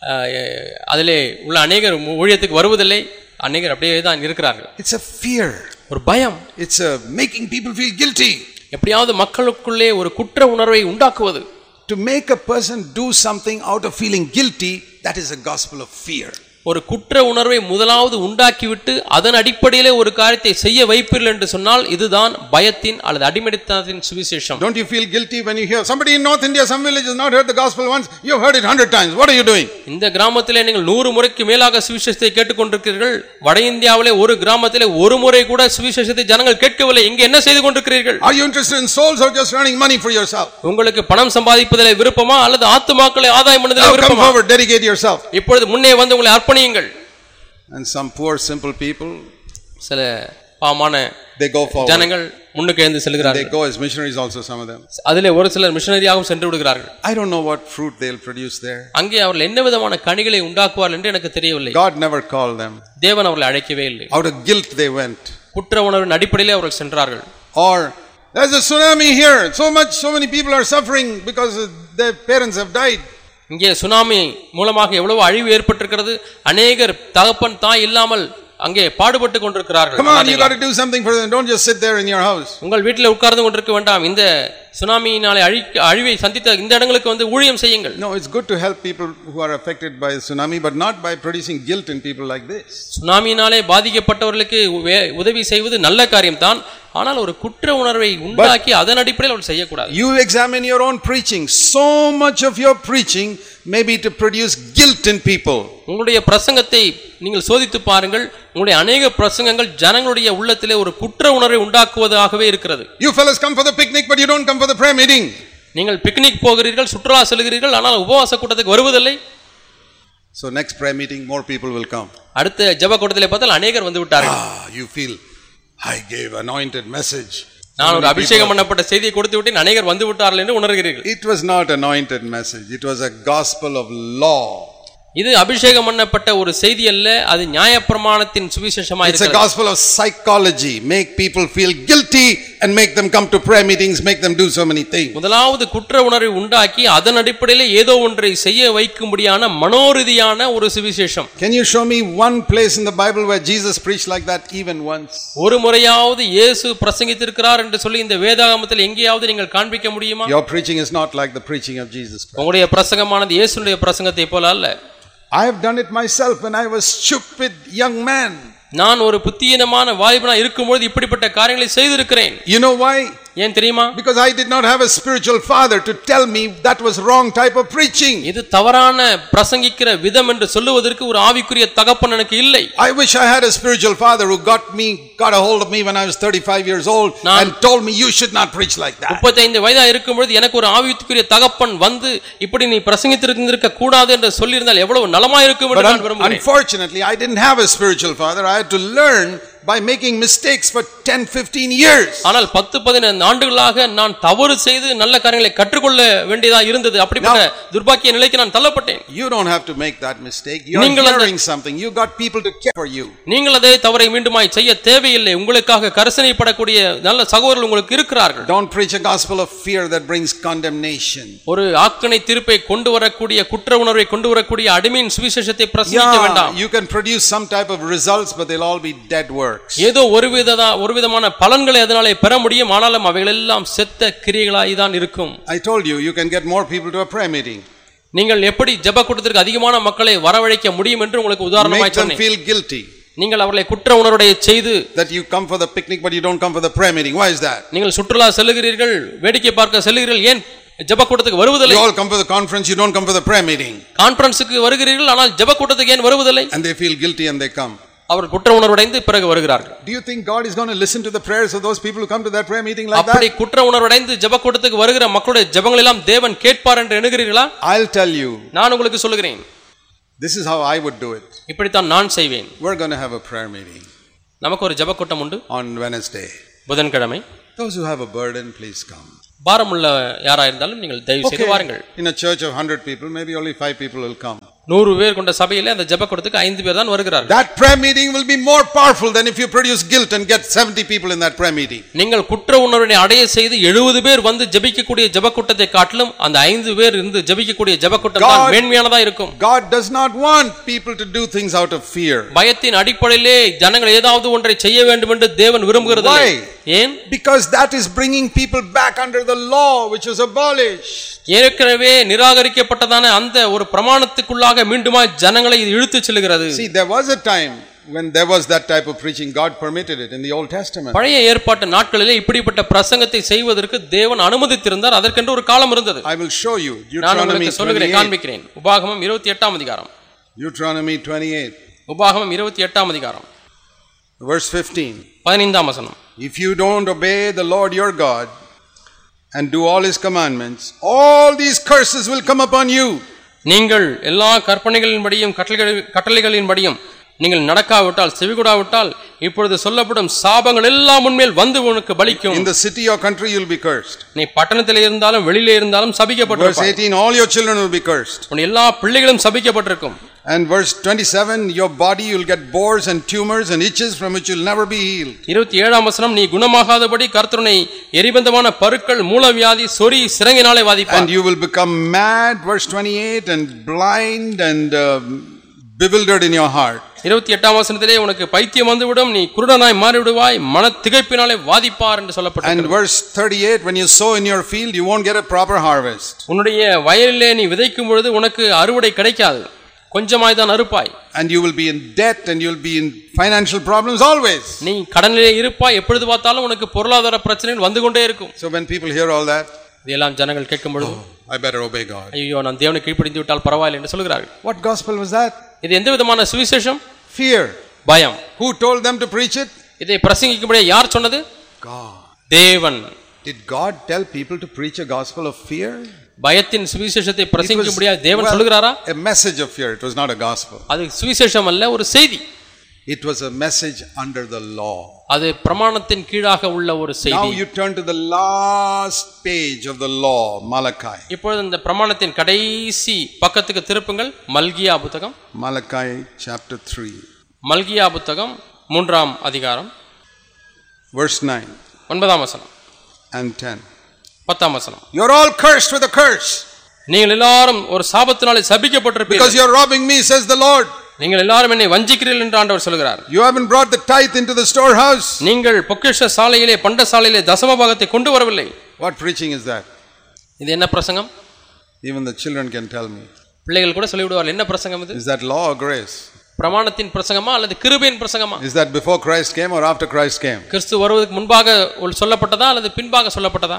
அதிலே உள்ள அநேகர் ஊழியத்துக்கு வருவதில்லை, அநேகர் அப்படியே தான் இருக்கிறார்கள்.
It's a fear,
ஒரு பயம்.
It's a making people feel guilty.
எப்படியாவது மக்களுக்குள்ளே ஒரு குற்ற உணர்வை உண்டாக்குவது.
To make a person do something out of feeling guilty, that is a gospel of fear.
ஒரு குற்ற உணர்வை முதலாவது உண்டாக்கிவிட்டு அதன் அடிப்படையிலே ஒரு காரியத்தை செய்ய வைப்பீர்கள் என்று சொன்னால் இதுதான் பயத்தின் அல்லது அடிமைத்தனத்தின் சுவிசேஷம்.
Don't you feel guilty when you hear somebody in North India, some village has not heard the gospel once, you have heard it one hundred times, what are you doing?
இந்த கிராமத்திலே நீங்கள் நூறு முறைக்கு மேலாக சுவிசேஷத்தை கேட்டுக்கொண்டிருக்கிறீர்கள், வட இந்தியாவிலே ஒரு கிராமத்திலே ஒரு முறை கூட சுவிசேஷத்தை ஜனங்கள் கேட்கவில்லை, இங்கே என்ன செய்து கொண்டிருக்கிறீர்கள்?
Are you interested in souls or just earning money for yourself?
உங்களுக்கு பணம் சம்பாதிப்பதிலே விருப்பமா அல்லது ஆத்துமாக்களை ஆதாயம் பண்ணுவதிலே விருப்பமா?
Come forward, dedicate yourself.
இப்பொழுது முன்னே வந்து உங்களை அர்ப்பணியுங்கள்.
And some poor simple people,
சில பாவமான
they go forward.
ஜனங்கள் முன்னுக்கு எழுந்து செல்கிறார்கள்.
They go as missionaries also, some of them.
அதிலே ஒரு சிலர் மிஷனரியாகவும் சென்று விடுகிறார்கள்.
I don't know what fruit they'll produce there.
அங்கே அவர்கள் என்ன விதமான கனிகளை உண்டாக்குவார்கள் என்று எனக்கு தெரியவில்லை.
God never called them.
தேவன் அவர்களை அழைக்கவே இல்லை.
Out of guilt they went.
குற்ற உணர்வின் அடிப்படையிலே அவர்கள் சென்றார்கள்.
Or there's a tsunami here, so much so many people are suffering because their parents have died.
இங்கே சுனாமி மூலமாக எவ்வளவு அழிவு ஏற்பட்டிருக்கிறது, அநேகர் தகப்பன் தாய் இல்லாமல் அங்கே பாடுபட்டு கொண்டிருக்கிறார்கள்.
Come on, you got to do something for them, don't just sit there in your house.
உங்கள் வீட்டில் உட்கார்ந்து கொண்டிருக்க வேண்டாம், இந்த சுனாமியினாலே அழிவை சந்தித்த இந்த இடங்களுக்கு வந்து ஊழியம் செய்யுங்கள்.
No, it's good to help people who are affected by tsunami, but not by producing guilt in people like this.
சுனாமியினாலே பாதிக்கப்பட்டவர்களுக்கு உதவி செய்வது நல்ல காரியம் தான், ஆனால் ஒரு குற்ற உணர்வை உண்டாக்கி அதன் அடிப்படையில் அவர் செய்யக்கூடாது.
You examine your own preaching. So much of your preaching may be to produce guilt in people.
உங்களுடைய பிரசங்கத்தை நீங்கள் சோதித்து பாருங்கள், உங்களுடைய அநேக பிரசங்கங்கள் ஜனங்களுடைய உள்ளத்திலே ஒரு குற்ற உணர்வை உண்டாக்குவதாகவே இருக்கிறது.
You fellas come for the picnic but you don't come for the prayer meeting.
நீங்கள் பிக்னிக் போகிறீர்கள், சுற்றுலா செல்கிறீர்கள், ஆனால் உபவாச கூட்டத்துக்கு வருவதில்லை.
So next prayer meeting more people will come.
அடுத்த ஜெப கூட்டத்திலே பார்த்தால் அநேகர் வந்து விட்டார்கள்.
Ah, you feel I gave anointed message.
நான் ஒரு அபிஷேகம் பண்ணப்பட்ட செய்தியை கொடுத்து விட்டேன், அநேகர் வந்து விட்டார்கள் என்று உணர்கிறீர்கள்.
It was not anointed message, it was a gospel of law.
இது அபிஷேகம் பண்ணப்பட்ட ஒரு செய்தி அல்ல, அது நியாயப்பிரமாணத்தின் சுவிசேஷமாக இருக்கிறது.
It's a gospel of psychology, make people feel guilty and make them come to prayer meetings, make them do so many things.
முதலாவது குற்ற உணர்வை உண்டாக்கி அதன் அடிப்படையிலே ஏதோ ஒன்றை செய்ய வைக்கும்படியான மனோரீதியான ஒரு சுவிசேஷம்.
Can you show me one place in the Bible where Jesus preached like that even once?
ஒரு முறையாவது இயேசு பிரசங்கித்திருக்கிறார் என்று சொல்லி இந்த வேதாகமத்தில் எங்கேயாவது நீங்கள் காண்பிக்க முடியுமா?
Your preaching is not like the preaching of Jesus Christ.
உங்களுடைய பிரசங்கமானது இயேசுவுடைய பிரசங்கத்தை போல அல்ல.
I have done it myself when I was stupid young man.
நான் ஒரு புத்தியீனமான வாலிபனா இருக்கும்போது இப்படிப்பட்ட காரியங்களை செய்திருக்கிறேன்.
You know why?
ஏன் தெரியுமா?
Because I did not have a spiritual father to tell me that was wrong type of preaching.
இது தவறான பிரசங்கிக்கிற விதம் என்று சொல்லுவதற்கு ஒரு ஆவிக்குரிய தகப்பன் எனக்கு இல்லை.
I wish I had a spiritual father who got me got a hold of me when I was thirty-five years old and told me you should not preach like that.
முப்பத்தைந்து வயதா இருக்கும்போது எனக்கு ஒரு ஆவிக்குரிய தகப்பன் வந்து இப்படி நீ பிரசங்கித்திருக்க கூடாது என்று சொல்லி இருந்தால் எவ்வளவு நலமா இருக்கும் என்று நான் விரும்புகிறேன்.
Unfortunately I didn't have a spiritual father. I had to learn by making mistakes for ten fifteen years.
ஆனால் பத்து பதினைந்து ஆண்டுகளாக நான் தவறு செய்து நல்ல காரியங்களை கற்றுக்கொள்ள வேண்டியதா இருந்தது. அப்படிப்பட்ட துர்பாக்கிய நிலைக்கு நான் தள்ளப்பட்டேன்.
You don't have to make that mistake. You are hearing something. You got people to care for you.
நீங்கள் அதே தவறை மீண்டுமாய் செய்ய தேவையில்லை. உங்களுக்காக கரிசனைப்படக்கூடிய நல்ல சகோதரர்கள் உங்களுக்கு இருக்கிறார்கள்.
Don't preach a gospel of fear that brings condemnation.
ஒரு ஆக்கணை தீர்ப்பை கொண்டு வரக்கூடிய குற்ற உணர்வை கொண்டு வரக்கூடிய அடிமையின் சுவிசேஷத்தை பிரசங்கிக்க வேண்டாம்.
You can produce some type of results but they'll all be dead works.
ஏதோ ஒரு விதமான ஒரு விதமான பலன்களை அதனாலே பெற முடியும், ஆனாலும் அவைகள் எல்லாம் செத்த கிரியைகளாய் தான் இருக்கும்.
I told you you can get more people to a prayer meeting.
நீங்கள் எப்படி ஜெப கூட்டத்திற்கு அதிகமான மக்களை வரவழைக்க முடியும் என்று உங்களுக்கு உதாரணமாய் சொன்னேன்.
Make them feel guilty.
நீங்கள் அவர்களை குற்ற உணர்வுடைய செய்து
that you come for the picnic but you don't come for the prayer meeting. Why is that?
நீங்கள் சுற்றுலா செல்கிறீர்கள், வேடிக்கை பார்க்க செல்கிறீர்கள், ஏன் ஜெப கூட்டத்துக்கு வருவதில்லை.
You all come for the conference, you don't come for the prayer meeting.
கான்ஃபரன்ஸ்க்கு வருகிறீர்கள், ஆனால் ஜெப கூட்டத்துக்கு ஏன் வருவதில்லை?
And they feel guilty and they come.
அவர் குற்ற உணர்வடைந்து பிறகு வருகிறார்கள்.
Do you think God is going to listen to the prayers of those people who come to that prayer meeting like that?
அப்படி குற்ற உணர்வடைந்து ஜெப கூட்டத்துக்கு வருகிற மக்களுடைய ஜெபங்கள் எல்லாம் தேவன் கேட்பார் என்று எண்ணுகிறீர்களா?
I'll tell you.
நான் உங்களுக்கு சொல்கிறேன்.
This is how I would do it.
இப்படி தான் நான் செய்வேன்.
We're going to have a prayer meeting.
நமக்கு ஒரு ஜெப கூட்டம் உண்டு.
On Wednesday.
புதன்கிழமை.
Those who have a burden, please come.
பாரமுள்ள யாரா இருந்தாலும் நீங்கள் தயவு செய்து வாருங்கள்.
In a church of one hundred people, maybe only five people will come.
நூறு பேர் கொண்ட சபையிலே அந்த ஜெப கூட்டத்துக்கு ஐந்து பேர் தான் வருகிறார்கள்.
That prayer meeting will be more powerful than if you produce guilt and get seventy people in that prayer meeting.
நீங்கள் குற்ற உணர்வை அடைய செய்து எழுபது பேர் வந்து ஜெபிக்கக்கூடிய ஜெப கூட்டத்தை காட்டிலும் அந்த ஐந்து பேர் இருந்து ஜெபிக்கக்கூடிய ஜெப கூட்டம் தான் மேன்மையானதா இருக்கும்.
God does not want people to do things out of fear.
பயத்தின் அடிப்படையிலே ஜனங்கள் ஏதாவது ஒன்றை செய்ய வேண்டும் என்று தேவன் விரும்புகிறதில்லை. ஏன்?
Because that is bringing people back under the law which was abolished.
ஏற்கனவே நிராகரிக்கப்பட்டதான அந்த ஒரு பிரமாணத்துக்குள்ளாக மீண்டுமா ஜனங்களை இது இழுத்துச் செல்கிறது.
See, there was a time when there was that type of preaching. God permitted it in the Old Testament.
பழைய ஏற்பாட்டு நாட்களிலே இப்படிப்பட்ட பிரசங்கத்தை செய்வதற்கு தேவன் அனுமதித்திருந்தார். அதற்கென்று ஒரு காலம் இருந்தது.
I will show you.
நான் உங்களுக்கு சொல்லுகிறேன், காண்பிக்கிறேன். உபாகமம் இருபத்தி எட்டாம் அதிகாரம்.
Deuteronomy twenty-eight.
உபாகமம் இருபத்தி எட்டாம் அதிகாரம்.
Verse fifteen.
பதினைந்தாம் வசனம்.
If you don't obey the Lord your God and do all his commandments, all these curses will come upon you.
நீங்கள் எல்லா கற்பனைகளின்படியும் கட்டளைகளின்படியும் நீங்கள் நடக்காவிட்டால் செவிகொடாவிட்டால் இப்பொழுது சொல்லப்படும் சாபங்கள் எல்லாம் உன்மேல் வந்து உனக்கு பலிக்கும்.
In the city or country you will be cursed.
நீ பட்டணத்திலே இருந்தாலும் வெளியிலே இருந்தாலும் சபிக்கப்பட்டிருப்பாய்.
Verse eighteen, all your children will be cursed.
உன் எல்லா பிள்ளைகளும் சபிக்கப்பட்டிருக்கும்.
And verse twenty-seven, your body you'll get boils and tumors and itches from which you'll never be healed.
இருபத்தி ஏழாம் வசனம், நீ குணமாகாதபடி கர்த்தருனை எரிபந்தமான பருக்கள் மூலவியாதி சொறி சிரங்கினாலே வாதிப்பார்.
And you will become mad, verse twenty-eight, and blind and uh, bewildered in your heart.
இருபத்தி எட்டாம் வசனத்திலே உனக்கு பைத்தியம் வந்துவிடும், நீ குருடனாய் மாறிவிடுவாய், மன திகைப்பினாலே வாதிப்பார் என்று சொல்லப்பட்டிருக்கிறது.
And verse thirty-eight, when you sow in your field you won't get a proper harvest.
உன்னுடைய வயலிலே நீ விதைக்கும் பொழுது உனக்கு அறுவடை கிடைக்காது, கொஞ்சமாய் தான் அறுப்பாய்.
And you will be in debt and you will be in financial problems always.
நீ கடனிலே இருப்பாய், எப்பொழுது பார்த்தாலும் உனக்கு பொருளாதார பிரச்சனைகள் வந்து கொண்டே இருக்கும்.
So when people hear all that,
இதெல்லாம் ஜனங்கள் கேட்கும் பொழுது,
I better obey God.
ஐயோ நான் தேவனுக்கு கீழ்ப்படிந்து விட்டால் பரவாயில்லை என்று சொல்கிறார்கள்.
What gospel was that?
இது எந்த விதமான சுவிசேஷம்?
Fear.
பயம்.
Who told them to preach it?
இதை பிரசங்கிக்கும்படி யார் சொன்னது?
God.
தேவன்.
Did God tell people to preach a gospel of fear?
பயத்தின் சுவிசேஷத்தை பிரசங்கிக்கும்படி தேவன் சொல்கிறாரா?
A message of fear. It was not a gospel.
அது சுவிசேஷம் அல்ல, ஒரு செய்தி.
It was a message under the law.
அது பிரமாணத்தின் கீழாக உள்ள ஒரு செய்தி.
Now you turn to the last page of the law, Malachi.
இப்பொழுது இந்த பிரமாணத்தின் கடைசி பக்கத்துக்கு திருப்புங்கள். மல்கியா புத்தகம்.
Malachi chapter three.
மல்கியா புத்தகம் மூன்றாம் அதிகாரம்.
Verse nine.
ஒன்பதாம் வசனம்.
And ten.
பத்தாம் வசனம்.
You are all cursed with a curse.
நீங்கள் எல்லாரும் ஒரு சாபத்தினாலே சபிக்கப்பட்டிருப்பீர்கள்.
Because you are robbing me, says the Lord.
நீங்கள் எல்லாரும் என்னை வஞ்சிக்கிறீர்கள் என்று ஆண்டவர் சொல்கிறார்.
You haven't brought the tithe into the storehouse.
நீங்கள் பொக்கிஷ சாலையிலே பண்ட சாலையிலே தசம பாகத்தை கொண்டு வரவில்லை.
What preaching is that?
இது என்ன பிரசங்கம்?
Even the children can tell me.
பிள்ளைகள் கூட சொல்லிவிடுவார்கள், என்ன பிரசங்கம் இது?
Is that law or grace?
பிரமாணத்தின் பிரசங்கமா அல்லது கிருபையின் பிரசங்கமா?
Is that before Christ came or after Christ came?
கிறிஸ்து வருவதற்கு முன்பாக சொல்லப்பட்டதா அல்லது பின்பாக சொல்லப்பட்டதா?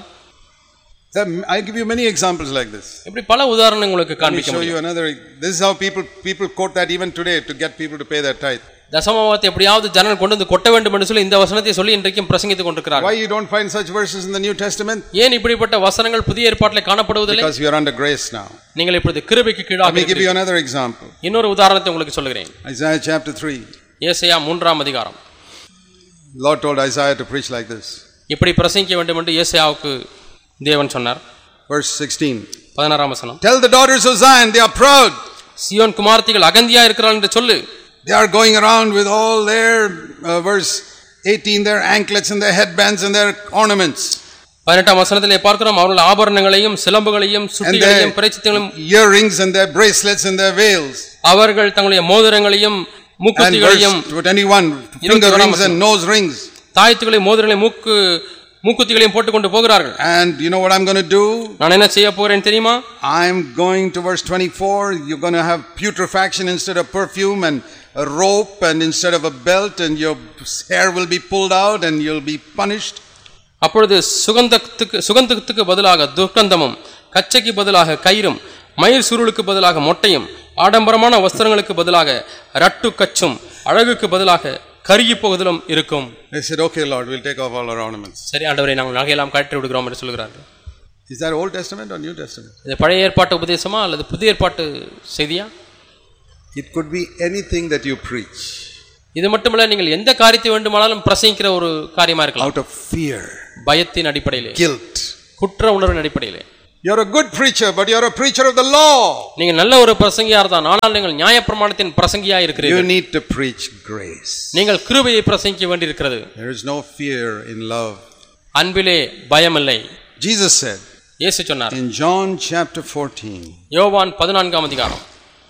I give you many examples like this.
இப்படி பல உதாரணங்கள் உங்களுக்கு காண்பிக்க
முடியும். Show you another. This is how people people quote that even today to get people to pay their tithe.
தசமபாகத்தை எப்படியாவது ஜனங்கள் கொண்டு வந்து கொட்ட வேண்டும் என்று சொல்லி இந்த வசனத்தை சொல்லி இன்றைக்கும் பிரசங்கித்துக் கொண்டிருக்கிறார்கள்.
Why you don't find such verses in the New Testament?
ஏன் இப்படிப்பட்ட வசனங்கள் புதிய ஏற்பாட்டிலே காணப்படுவதில்லை?
Because you are under grace now.
நீங்கள் இப்பொழுது கிருபைக்கு கீழாக
இருக்கிறீர்கள். Let me give you another example.
இன்னொரு உதாரணத்தை உங்களுக்கு சொல்கிறேன்.
Isaiah chapter three.
ஏசாயா மூன்றாம் அதிகாரம்.
Lord told Isaiah to preach like this.
இப்படி பிரசங்கிக்க வேண்டும் என்று ஏசாயாவுக்கு தேவன் சொன்னார்.
Verse sixteen.
பதினாறாம் வசனம்.
Tell the daughters of Zion they are proud.
Zion குமாரத்திகள் அகந்தியா இருக்கிறார்கள் என்று சொல்லு.
They are going around with all their uh, verse eighteen, their anklets and their headbands and their ornaments.
பதினெட்டாம் வசனத்திலே பார்க்கிறோம், அவர்கள் ஆபரணங்களையும் சிலம்புகளையும் சுட்டிகளையும் பிரேசித்தங்களையும்
earrings and their bracelets and their veils.
அவர்கள் தங்களுடைய மோதிரங்களையும் மூக்குத்திகளையும்
twenty-one finger rings and nose rings.
தாயத்துகளையும் மோதிரங்களையும் மூக்கு மூக்குத்திகளையும் போட்டு கொண்டு போகிறார்கள்.
And you know what I'm going to do?
நான் என்ன செய்ய போறேன் தெரியுமா?
I'm going to verse twenty-four. You're going to have putrefaction instead of perfume, and a rope and instead of a belt, and your hair will be pulled out and you'll be punished.
அப்பொழுது சுகந்தத்துக்கு சுகந்தத்துக்கு பதிலாக துர்க்கந்தமும் கச்சைக்கு பதிலாக கயிறும் மயிர் சுருளுக்கு பதிலாக மொட்டையும் ஆடம்பரமான வஸ்திரங்களுக்கு பதிலாக ரட்டு கச்சும் அழகுக்கு பதிலாக கருகி போகுதலும் இருக்கும்.
They said, okay Lord, we'll take off all our ornaments.
சரி ஆண்டவரே, நாங்கள் நகையெல்லாம் கழற்றி விடுகிறோம் என்று சொல்கிறார்கள்.
Is that Old Testament or New Testament?
இது பழைய ஏற்பாட்டு உபதேசமா அல்லது புதிய ஏற்பாட்டு செய்தியா?
It could be anything that you preach.
இது மட்டுமல்ல, நீங்கள் எந்த காரியத்தை வேண்டுமானாலும் பிரசங்கிக்கிற ஒரு காரியமா இருக்கலாம்.
Out of fear,
பயத்தின் அடிப்படையிலே,
guilt,
குற்ற உணர்வின் அடிப்படையிலே.
You're a good preacher, but you're a preacher of the law.
நீங்கள் நல்ல ஒரு பிரசங்கியார் தான், ஆனால் நீங்கள் நியாயப்பிரமாணத்தின் பிரசங்கியா இருக்கிறீர்கள்.
You need to preach grace.
நீங்கள் கிருபையை பிரசங்கிக்க வேண்டியிருக்கிறது.
There is no fear in love.
அன்பிலே பயம் இல்லை.
Jesus said,
இயேசு சொன்னார்
in John chapter fourteen,
யோவான் பதினான்காம் அதிகாரம்,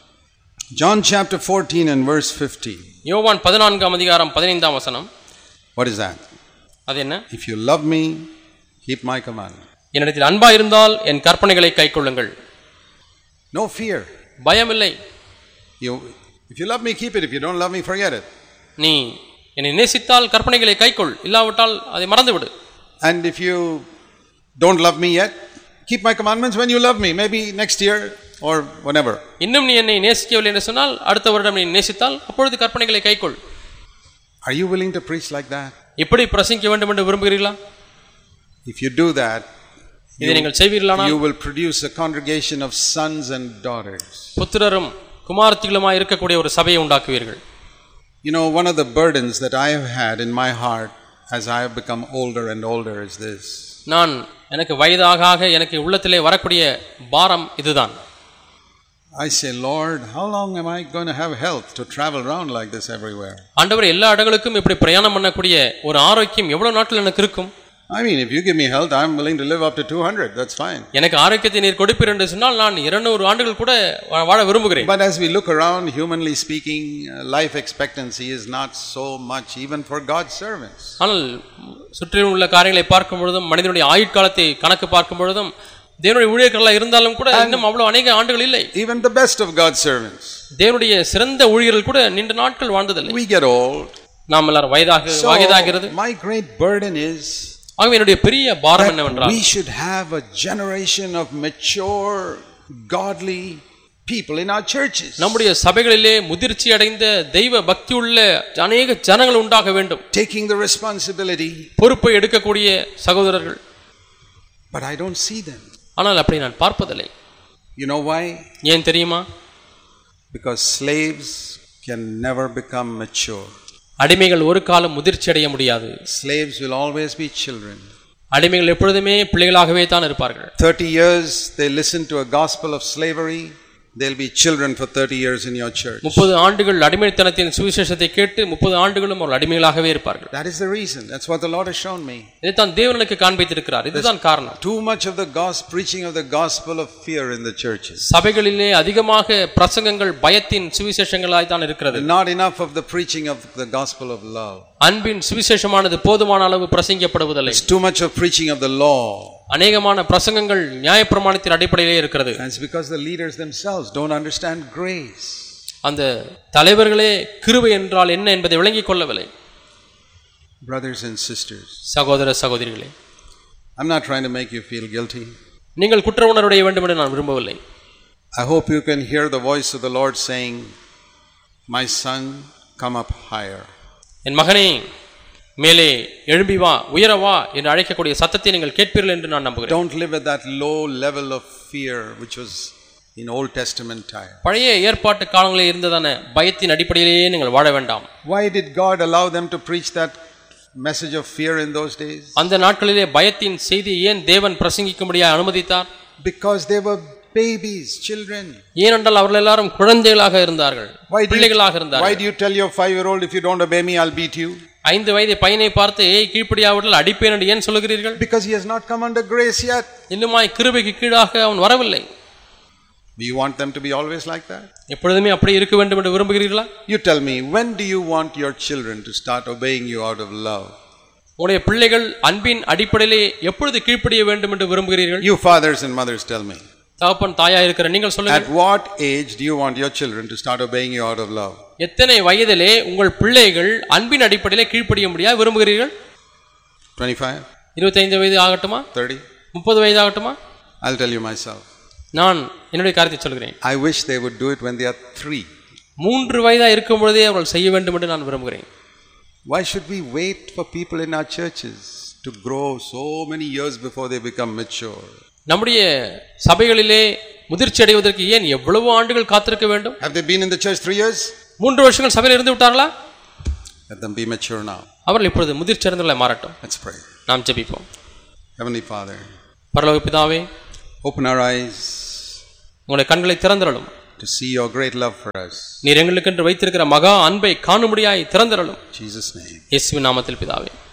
John chapter fourteen and verse fifty.
யோவான் பதினான்காம் அதிகாரம் பதினைந்தாம் வசனம்.
What is that?
அது என்ன?
If you love me, keep my commandments.
என்னிடத்தில் அன்பா இருந்தால் என் கற்பனைகளை கைக்கொள்ளுங்கள்.
No fear.
பயம் இல்லை.
You, if you love me, keep it. If you don't love me, forget it.
நீ என்னை நேசித்தால் கற்பனைகளை கைக்கொள், இல்லாவிட்டால் அதை மறந்து விடு.
And if you don't love me yet, keep my commandments when you love me, maybe next year or whenever.
இன்னும் நீ என்னை நேசிக்கவில்லை என்று சொன்னால் அடுத்த வருடம் நீ நேசித்தால் அப்பொழுது கற்பனைகளை கைக்கொள்.
Are you willing to preach like that?
இப்படி பிரசங்கிக்க வேண்டும் என்று விரும்புகிறீர்களா?
If you do that,
இதை நீங்கள் செய்வீர்களானால்
you will produce a congregation of sons and daughters.
புத்திரரும் குமாரத்திகளுமாய் இருக்கக்கூடிய ஒரு சபையை உண்டாக்குவீர்கள்.
You know, one of the burdens that I have had in my heart as I have become older and older is this.
நான் எனக்கு வயதாக ஆக எனக்கு உள்ளத்திலே வரக்கூடிய பாரம் இதுதான்.
I say, Lord, how long am I going to have health to travel around like this everywhere?
ஆண்டவரே, எல்லா இடங்களுக்கும் இப்படி பிரயாணம் பண்ணக்கூடிய ஒரு ஆரோக்கியம் எவ்வளவு நாட்கள் எனக்கு இருக்கும்?
I mean, if you give me health, I'm willing to live up to two hundred. That's fine.
எனக்கு ஆரோக்கியத்தை நீர் கொடுப்பீர் என்று சொன்னால் நான் இருநூறு ஆண்டுகள் கூட வாழ விரும்புகிறேன்.
But as we look around, humanly speaking, life expectancy is not so much even for God's servants.
ஆனால் சுற்றிலும் உள்ள காரியங்களை பார்க்கும் பொழுதும் மனிதனுடைய ஆயுட்காலத்தை கணக்கு பார்க்கும் பொழுதும் தேவனுடைய ஊழியர்களாக இருந்தாலும் கூட இன்னும் அவ்வளவு அநேக ஆண்டுகள் இல்லை.
Even the best of God's servants.
தேவனுடைய சிறந்த ஊழியர்கள் கூட நீண்ட நாட்கள் வாழ்ந்ததில்லை.
We get old.
நாம் எல்லாரும் வயதாக வயதாகிறது.
My great burden is
ஆகவே என்னுடைய பெரிய பாரம் என்னவென்றால்
we should have a generation of mature godly people in our churches.
நம்முடைய சபைகளிலே முதிர்ச்சி அடைந்த தெய்வ பக்தி உள்ள அநேக ஜனங்கள் உண்டாக வேண்டும்.
Taking the responsibility.
பொறுப்பை எடுக்கக்கூடிய சகோதரர்கள்.
But I don't see them.
ஆனால் அப்படி நான் பார்ப்பதில்லை.
You know why?
ஏன் தெரியுமா?
Because slaves can never become mature.
அடிமைகள் ஒரு காலம் முதிர்ச்சி அடைய முடியாது.
Slaves will always be children.
அடிமைகள் எப்பொழுதுமே பிள்ளைகளாகவே தான் இருப்பார்கள்.
thirty years they listen to a gospel of slavery, they'll be children for thirty years in your church.
முப்பது ஆண்டுகள் அடிமைத்தனத்தின் சுவிசேஷத்தை கேட்டு முப்பது ஆண்டுகளும் ஒரு அடிமைகளாகவே இருப்பார்கள்.
That is the reason. That's what the Lord has shown me.
இதைத்தான் தேவன் எனக்கு காண்பித்திருக்கிறார். இதுதான் காரணம்.
Too much of the gospel preaching of the gospel of fear in the churches.
சபைகளிலே அதிகமாக பிரசங்கங்கள் பயத்தின் சுவிசேஷங்களாய் தான் இருக்கிறது.
Not enough of the preaching of the gospel of love.
அன்பின் சுவிசேஷமானது போதுமான அளவு பிரசங்கிக்கப்படுவதில்லை.
Too much of preaching of the law.
அநேகமான பிரசங்கங்கள் நியாயப்பிரமாணத்தின் அடிப்படையிலே இருக்கிறது.
It's because the leaders themselves don't understand grace.
அந்த தலைவர்களே கிருபை என்றால் என்ன என்பதை விளங்கிக் கொள்ளவில்லை.
Brothers and sisters,
சகோதர சகோதரிகளே,
I'm not trying to make you feel guilty.
நீங்கள் குற்ற உணர்வுடைய வேண்டும் என்று நான் விரும்பவில்லை.
I hope you can hear the voice of the Lord saying, my son, come up higher.
என் மகனே, மேலே எழும்பி வா, உயர வா என்று அழைக்கக்கூடிய சத்தத்தை நீங்கள் கேட்பீர்கள் என்று நான் நம்புகிறேன்.
Don't live at that low level of fear which was in Old Testament time.
பழைய ஏற்பாட்டு காலங்களில் இருந்ததான பயத்தின் அடிப்படையிலேயே நீங்கள் வாழ வேண்டாம்.
Why did God allow them to preach that message of fear in those days?
அந்த நாட்களிலே பயத்தின் செய்தி ஏன் தேவன் பிரசங்கிக்கும்படியாக அனுமதித்தார்?
Because they were babies, children.
ஏனென்றால் அவர்கள் எல்லாரும் குழந்தைகளாக இருந்தார்கள், பிள்ளைகளாக இருந்தார்கள்.
Why do you tell your five-year-old, if you don't obey me, I'll beat you?
ஐந்து வயது பையனை பார்த்து ஏய் கீழ்ப்படியாவிட்டால் அடிப்பேன் என்று ஏன் சொல்லுகிறீர்கள்?
Because he has not come under grace yet.
இன்னுமாய் கிருபைக்கு கீழாக அவன் வரவில்லை.
Do you want them to be always like that?
எப்பொழுதுமே அப்படி இருக்க வேண்டும் என்று விரும்புகிறீர்களா?
You tell me, when do you want your children to start obeying you out of love?
உங்களுடைய பிள்ளைகள் அன்பின் அடிப்படையிலே எப்பொழுது கீழ்ப்படிய வேண்டும் என்று விரும்புகிறீர்கள்?
You fathers and mothers tell me.
தகப்பன் தாயா இருக்கிற நீங்கள் சொல்லுங்க.
At what age do you want your children to start obeying you out of love?
எத்தனை வயதிலே உங்கள் பிள்ளைகள் அன்பின் அடிப்படையிலே கீழ்ப்படிய முடியாது விரும்புகிறீர்கள்?
twenty-five?
இருபத்தைந்து வயது ஆகட்டுமா?
thirty?
முப்பது வயது ஆகட்டுமா?
I'll tell you myself.
நான் என்னுடைய காரியத்தை சொல்கிறேன்.
I wish they would do it when they are three.
மூன்று வயதா இருக்கும் பொழுதே அவர்கள் செய்ய வேண்டும் என்று நான் விரும்புகிறேன்.
Why should we wait for people in our churches to grow so many years before they become mature?
நம்முடைய சபைகளிலே முதிர்ச்சி அடைவதற்கு ஏன் எவ்வளவு ஆண்டுகள் காத்திருக்க வேண்டும்?
Have they been in the church three years?
மூன்று வருஷங்கள் சபையில் இருந்து விட்டார்களா?
Let them be mature now.
அவர்கள் இப்பொழுது முதிர்ச்சி அடைந்தவர்களாய் மாறட்டும்.
Let's pray.
நாம் ஜெபிப்போம்.
Heavenly Father,
பரலோக பிதாவே,
open our eyes
உங்களுடைய கண்களை திறந்தருளும்.
to see your great love for us.
நீர் எங்களுக்கென்று வைத்திருக்கிற மகா அன்பை காணும்படியாய் திறந்தருளும்.
In Jesus' name.
இயேசுவின் நாமத்தில் பிதாவே.